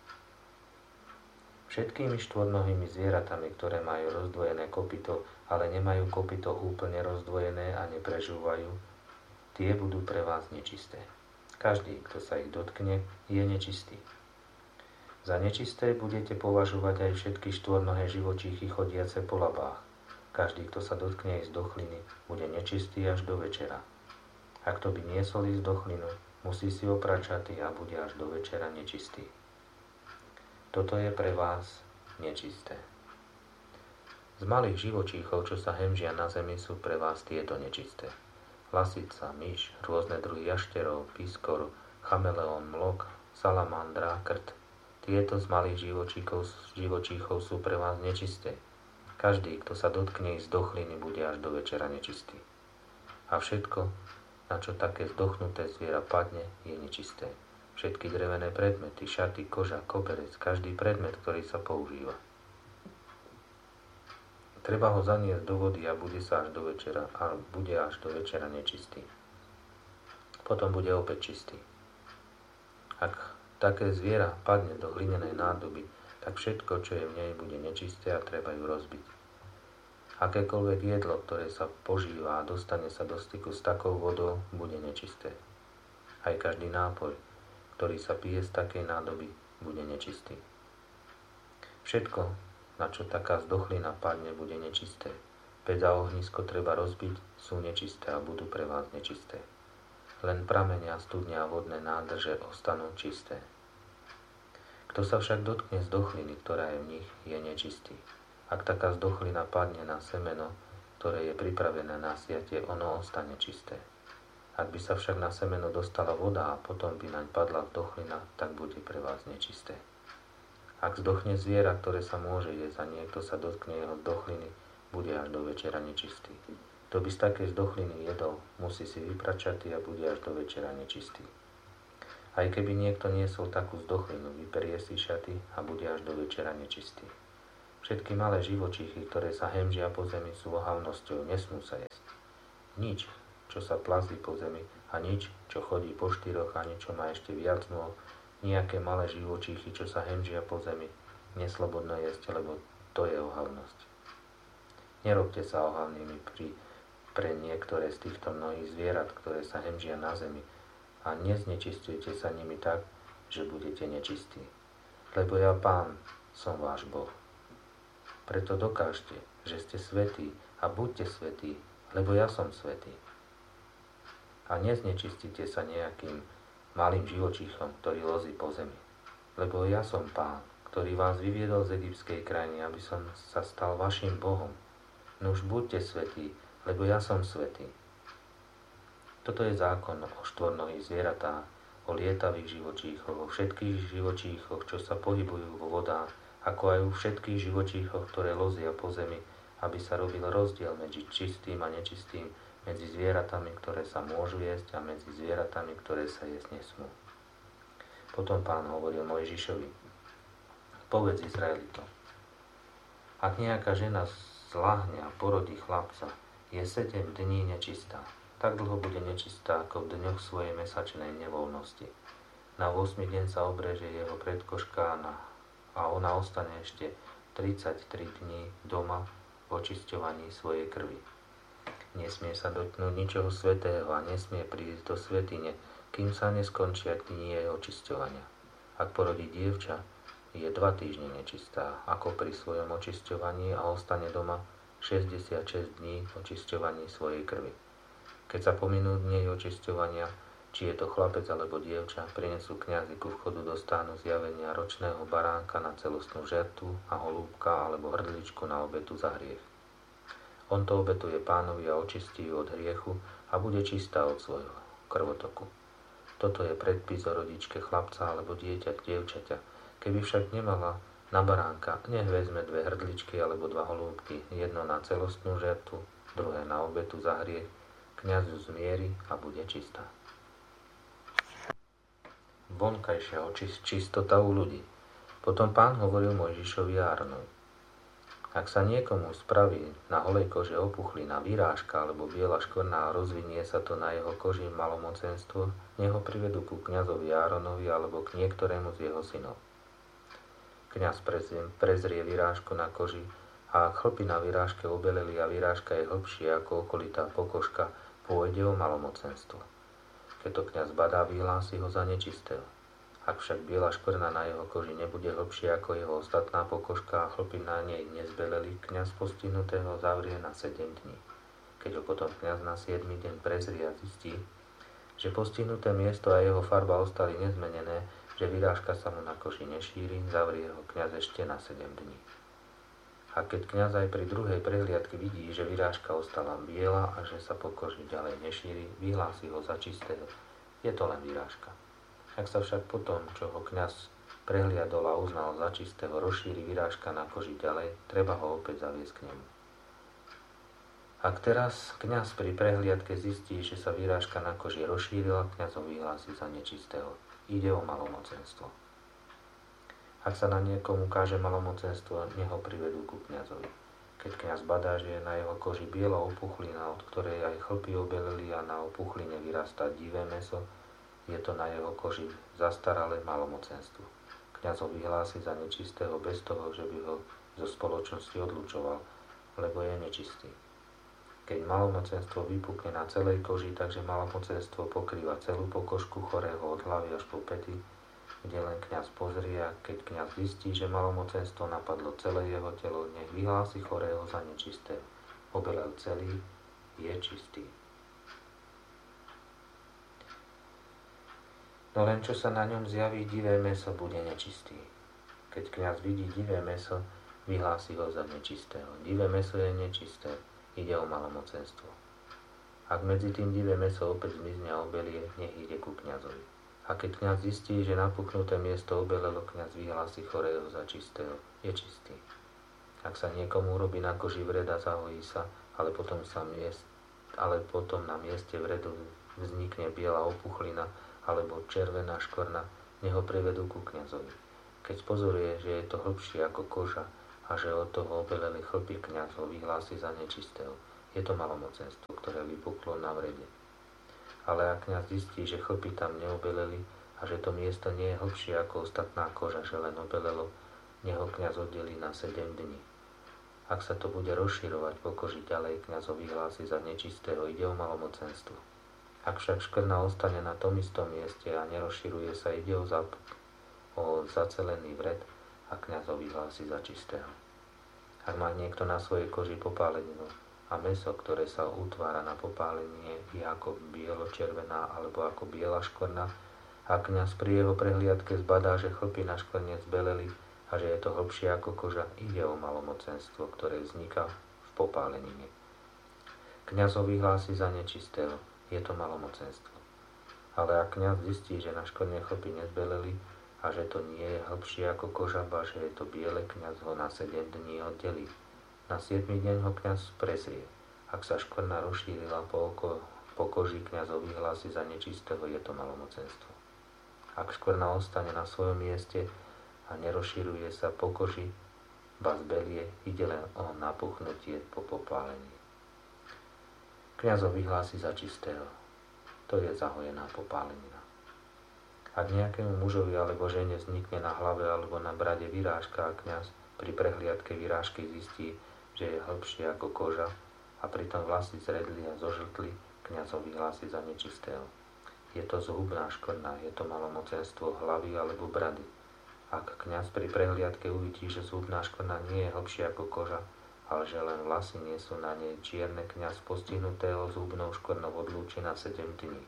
Všetkými štvornohými zvieratami, ktoré majú rozdvojené kopyto, ale nemajú kopyto úplne rozdvojené a neprežúvajú, tie budú pre vás nečisté. Každý, kto sa ich dotkne, je nečistý. Za nečisté budete považovať aj všetky štvornohé živočíchy chodiace po labách. Každý, kto sa dotkne ich zdochliny, bude nečistý až do večera. A kto by niesol ich zdochlinu, musí si oprať šaty a bude až do večera nečistý. Toto je pre vás nečisté. Z malých živočíchov, čo sa hemžia na zemi, sú pre vás tieto nečisté: lasica, myš, rôzne druhy jašterov, piskor, chameleón, mlok, salamandra, krt. Tieto z malých živočíchov, živočíchov sú pre vás nečisté. Každý, kto sa dotkne ich zdochliny, bude až do večera nečistý. A všetko, na čo také zdochnuté zviera padne, je nečisté. Všetky drevené predmety, šaty, koža, koberec, každý predmet, ktorý sa používa. Treba ho zaniesť do vody a bude sa až do večera, a bude až do večera nečistý. Potom bude opäť čistý. Ak také zviera padne do hlinenej nádoby, tak všetko, čo je v nej, bude nečisté a treba ju rozbiť. Akékoľvek jedlo, ktoré sa požíva a dostane sa do styku s takou vodou, bude nečisté. Aj každý nápoj, ktorý sa pije z takej nádoby, bude nečistý. Všetko, na čo taká zdochlina padne, bude nečisté. Päť a ohnisko treba rozbiť, sú nečisté a budú pre vás nečisté. Len pramenia, studne a vodné nádrže ostanú čisté. Kto sa však dotkne zdochliny, ktorá je v nich, je nečistý. Ak taká zdochlina padne na semeno, ktoré je pripravené na siatie, ono ostane čisté. Ak by sa však na semeno dostala voda a potom by naň padla zdochlina, tak bude pre vás nečisté. Ak zdochne zviera, ktoré sa môže jesť a niekto sa dotkne jeho zdochliny, bude až do večera nečistý. Kto by z takej zdochliny jedol, musí si vyprať šaty a bude až do večera nečistý. Aj keby niekto niesol takú zdochlinu, vyperie si šaty a bude až do večera nečistý. Všetky malé živočíchy, ktoré sa hemžia po zemi, sú ohavnosťou, nesmú sa jesť. Nič, čo sa plazí po zemi, a nič, čo chodí po štyroch, a nič, čo má ešte viac nôh, nejaké malé živočíchy, čo sa hemžia po zemi, neslobodno jesť, lebo to je ohavnosť. Nerobte sa ohavnými pri pre niektoré z týchto mnohých zvierat, ktoré sa hemžia na zemi, a neznečistujte sa nimi tak, že budete nečistí. Lebo ja, Pán, som váš Boh. Preto dokážte, že ste svätí a buďte svätí, lebo ja som svätý. A neznečistite sa nejakým malým živočíchom, ktorý lozí po zemi. Lebo ja som Pán, ktorý vás vyviedol z egyptskej krajiny, aby som sa stal vašim Bohom. Nuž buďte svätí, lebo ja som svätý. Toto je zákon o štvornohých zvieratách, o lietavých živočíchoch, o všetkých živočíchoch, čo sa pohybujú vo vodách, ako aj o všetkých živočíchoch, ktoré lozia po zemi, aby sa robil rozdiel medzi čistým a nečistým, medzi zvieratami, ktoré sa môžu jesť, a medzi zvieratami, ktoré sa jesť nesmú. Potom Pán hovoril Mojžišovi: Povedz Izraelitom, ak nejaká žena zľahne a porodí chlapca, je sedem dní nečistá. Tak dlho bude nečistá, ako v dňoch svojej mesačnej nevoľnosti. Na ôsmy deň sa obreže jeho predkožka a ona ostane ešte tridsaťtri dní doma v očisťovaní svojej krvi. Nesmie sa dotknúť ničoho svätého a nesmie prísť do svätyne, kým sa neskončia dni jej očisťovania. Ak porodí dievča, je dva týždne nečistá, ako pri svojom očisťovaní, a ostane doma šesťdesiatšesť dní v očisťovaní svojej krvi. Keď sa pominú dni očisťovania, či je to chlapec alebo dievča, prinesú kňazi ku vchodu do stánu zjavenia ročného baránka na celostnú žertu a holúbka alebo hrdličku na obetu za hriech. On to obetuje Pánovi a očistí ju od hriechu a bude čistá od svojho krvotoku. Toto je predpis o rodičke chlapca alebo dieťa, dievčaťa. Keby však nemala na baránka, nech vezme dve hrdličky alebo dva holúbky, jedno na celostnú žertu, druhé na obetu za hriech, kňaz ju zmieri a bude čistá. Vonkajšia čistota u ľudí. Potom Pán hovoril Mojžišovi a Áronovi: Ak sa niekomu spraví na holej kože opuchlina, výrážka alebo biela škvrna a rozvinie sa to na jeho koži malomocenstvo, nech ho privedú ku kňazovi Áronovi alebo k niektorému z jeho synov. Kňaz prezrie vyrážku na koži, a ak chlpy na vyrážke obeleli a vyrážka je hlbšia ako okolitá pokožka, pôjde o malomocenstvo. Keď to kňaz badá, vyhlási ho za nečistého. Ak však biela škvrna na jeho koži nebude hlbšia ako jeho ostatná pokožka a chlpy na nej nezbeleli, kňaz postihnutého zavrie na sedem dní. Keď ho potom kňaz na siedmy deň prezrie a zistí, že postihnuté miesto a jeho farba ostali nezmenené, že vyrážka sa mu na koži nešíri, zavrie ho kňaz ešte na sedem dní. A keď kňaz aj pri druhej prehliadke vidí, že vyrážka ostala biela a že sa po koži ďalej nešíri, vyhlási ho za čistého. Je to len vyrážka. Ak sa však potom, čo ho kňaz prehliadol a uznal za čistého, rozšíri vyrážka na koži ďalej, treba ho opäť zaviesť k nemu. Ak teraz kňaz pri prehliadke zistí, že sa vyrážka na koži rozšírila, kňaz ho vyhlási za nečistého. Ide o malomocenstvo. Ak sa na niekomu káže malomocenstvo, nech ho privedú ku kňazovi. Keď kňaz badá, že je na jeho koži biela opuchlina, od ktorej aj chlpy obeleli a na opuchline vyrastá divé mäso, je to na jeho koži zastaralé malomocenstvo. Kňaz ho vyhlási za nečistého bez toho, že by ho zo spoločnosti odlučoval, lebo je nečistý. Keď malomocenstvo vypukne na celej koži, takže malomocenstvo pokrýva celú pokožku chorého od hlavy až po päty, kde len kňaz pozrie, a keď kňaz zistí, že malomocenstvo napadlo celé jeho telo, nech vyhlási chorého za nečistého. Obelel celý, je čistý. No len čo sa na ňom zjaví divé mäso, bude nečistý. Keď kňaz vidí divé mäso, vyhlási ho za nečistého. Divé mäso je nečisté. Ide o malomocenstvo. Ak medzi tým divé mäso opäť zmizne a obelie, nech ide ku kňazovi. A keď kňaz zistí, že napuknuté miesto obelelo, kňaz vyhlási chorého za čistého. Je čistý. Ak sa niekomu urobí na koži vreda, zahojí sa, ale potom sa miest, ale potom na mieste vredu vznikne biela opuchlina alebo červená škvrna, nech ho privedú ku kňazovi. Keď pozoruje, že je to hlbšie ako koža a že od toho obeleli chlpy, kňaz ho vyhlási za nečistého. Je to malomocenstvo, ktoré vypuklo na vrede. Ale ak kňaz zistí, že chlpy tam neobeleli a že to miesto nie je hlbšie ako ostatná koža, že len obelelo, nech ho kňaz oddelí na sedem dní. Ak sa to bude rozširovať po koži ďalej, kňaz ho vyhlási za nečistého, ide o malomocenstvo. Ak však škvrna ostane na tom istom mieste a nerozširuje sa, ide o, zap- o zacelený vred a kňaz ho vyhlási za čistého. Ak má niekto na svojej koži popáleninu a mäso, ktoré sa utvára na popálenie, je ako bielo-červená alebo ako biela škvrna, a kňaz pri jeho prehliadke zbadá, že chlpy na škvrne zbeleli a že je to hlbšie ako koža, ide o malomocenstvo, ktoré vzniká v popálenine. Kňaz ho vyhlási za nečistého, je to malomocenstvo. Ale ak kňaz zistí, že na škvrne chlpy nezbeleli a že to nie je hlbšie ako koža, ba že je to biele, kňaz ho na sedem dní oddelí. Na siedmy deň ho kňaz prezrie. Ak sa škvrna rozšírila po, oko, po koži, kňaz ho vyhlási za nečistého, je to malomocenstvo. Ak škvrna ostane na svojom mieste a nerozširuje sa po koži, ba zbelie, ide len o napuchnutie po popálení. Kňaz ho vyhlási za čistého. To je zahojená popálenina. Ak nejakému mužovi alebo žene vznikne na hlave alebo na brade vyrážka a kňaz pri prehliadke vyrážky zistí, že je hlbšie ako koža a pritom vlasy zredli a zožltli, kňaz ho vyhlási za nečistého. Je to zhubná škvrna, je to malomocenstvo hlavy alebo brady. Ak kňaz pri prehliadke uvidí, že zhubná škvrna nie je hlbšia ako koža, ale že len vlasy nie sú na nej čierne, kňaz postihnutého zhubnou škvrnou odlúči na sedem dní.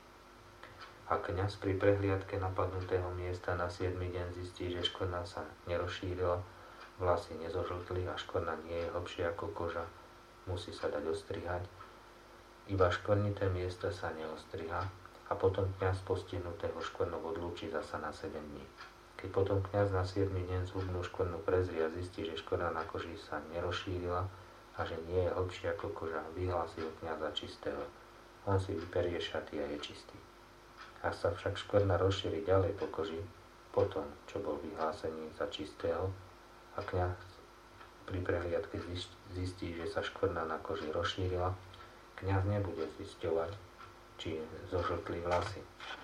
Ak kňaz pri prehliadke napadnutého miesta na siedmy deň zistí, že škvrna sa nerozšírila, vlasy nezožltli a škvrna nie je hlbšia ako koža, musí sa dať ostrihať. Iba škvrnité miesta sa neostriha a potom kňaz postihnutého škvrnou odlúči zasa na sedem dní. Keď potom kňaz na siedmy deň zhubnú škvrnu prezrie a zistí, že škvrna na koži sa nerozšírila a že nie je hlbšia ako koža, vyhlási ho kňaz za čistého. On si vyperie šaty a je čistý. Ak sa však škvrna rozšíri ďalej po koži, potom, čo bol vyhlásený za čistého, a kňaz pri prehliadke zistí, že sa škvrna na koži rozšírila, kňaz nebude zisťovať, či zožltli vlasy.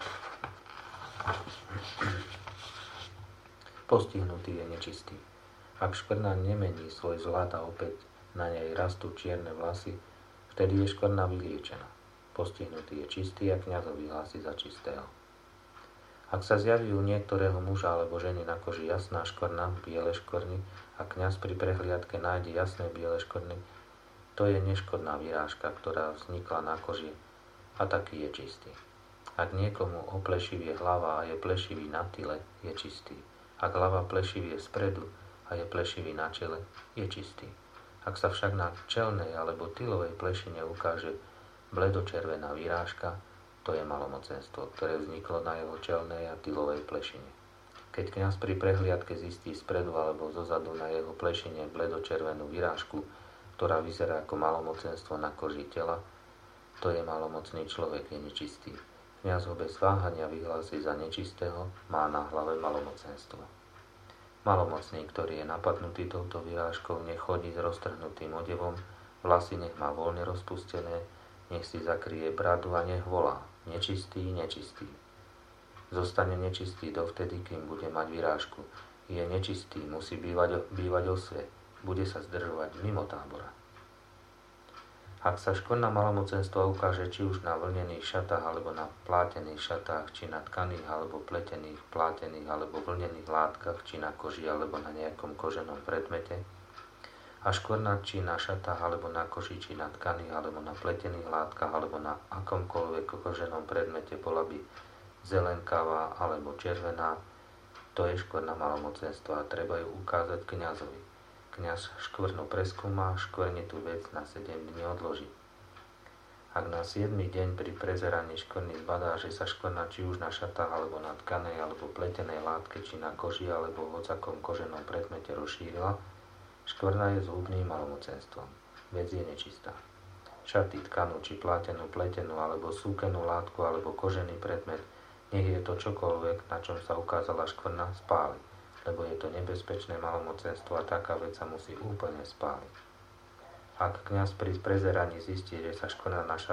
Postihnutý je nečistý. Ak škvrna nemení svoj zlat a opäť na nej rastú čierne vlasy, vtedy je škvrna vyliečená. Postihnutý je čistý a kňaz ho vyhlási za čistého. Ak sa zjaví u niektorého muža alebo ženy na koži jasná škvrna, biele škvrny, a kňaz pri prehliadke nájde jasné biele škvrny, to je neškodná vyrážka, ktorá vznikla na koži, a taký je čistý. Ak niekomu oplešivie hlava a je plešivý na tyle, je čistý. Ak hlava plešivie spredu a je plešivý na čele, je čistý. Ak sa však na čelnej alebo tylovej plešine ukáže bledočervená vyrážka, to je malomocenstvo, ktoré vzniklo na jeho čelnej a tylovej plešine. Keď kňaz pri prehliadke zistí spredu alebo zozadu na jeho plešine bledočervenú vyrážku, ktorá vyzerá ako malomocenstvo na koži tela, to je malomocný človek, je nečistý. Kňaz ho bez váhania vyhlási za nečistého, má na hlave malomocenstvo. Malomocný, ktorý je napadnutý touto vyrážkou, nech chodí s roztrhnutým odevom, vlasy nech má voľne rozpustené, nech si zakrie bradu a nech volá: nečistý, nečistý. Zostane nečistý dovtedy, kým bude mať vyrážku. Je nečistý, musí bývať, bývať osve, bude sa zdržovať mimo tábora. Ak sa škvrna malomocenstva ukáže či už na vlnených šatách, alebo na plátených šatách, či na tkaných, alebo pletených, plátených, alebo vlnených látkach, či na koži, alebo na nejakom koženom predmete, a škvrna či na šatách, alebo na koži, či na tkaných, alebo na pletených látkach, alebo na akomkoľvek koženom predmete bola by zelenkavá alebo červená, to je škvrna malomocenstva a treba ju ukázať kňazovi. Kňaz škvrnu preskúma, škvrnitú vec na sedem dní odloží. Ak na siedmy deň pri prezeraní škvrny zbadá, že sa škvrna či už na šatách, alebo na tkanej, alebo pletenej látke, či na koži, alebo v hocakom koženom predmete rozšírila, škvrna je zhubným malomocenstvom. Vec je nečistá. šaty, tkanu, či plátenú, pletenú, alebo súkenú látku, alebo kožený predmet, nech je to čokoľvek, na čom sa ukázala škvrna, spáli, lebo je to nebezpečné malomocenstvo a taká vec sa musí úplne spáliť. Ak kňaz pri prezeraní zistí, že sa škvrna našla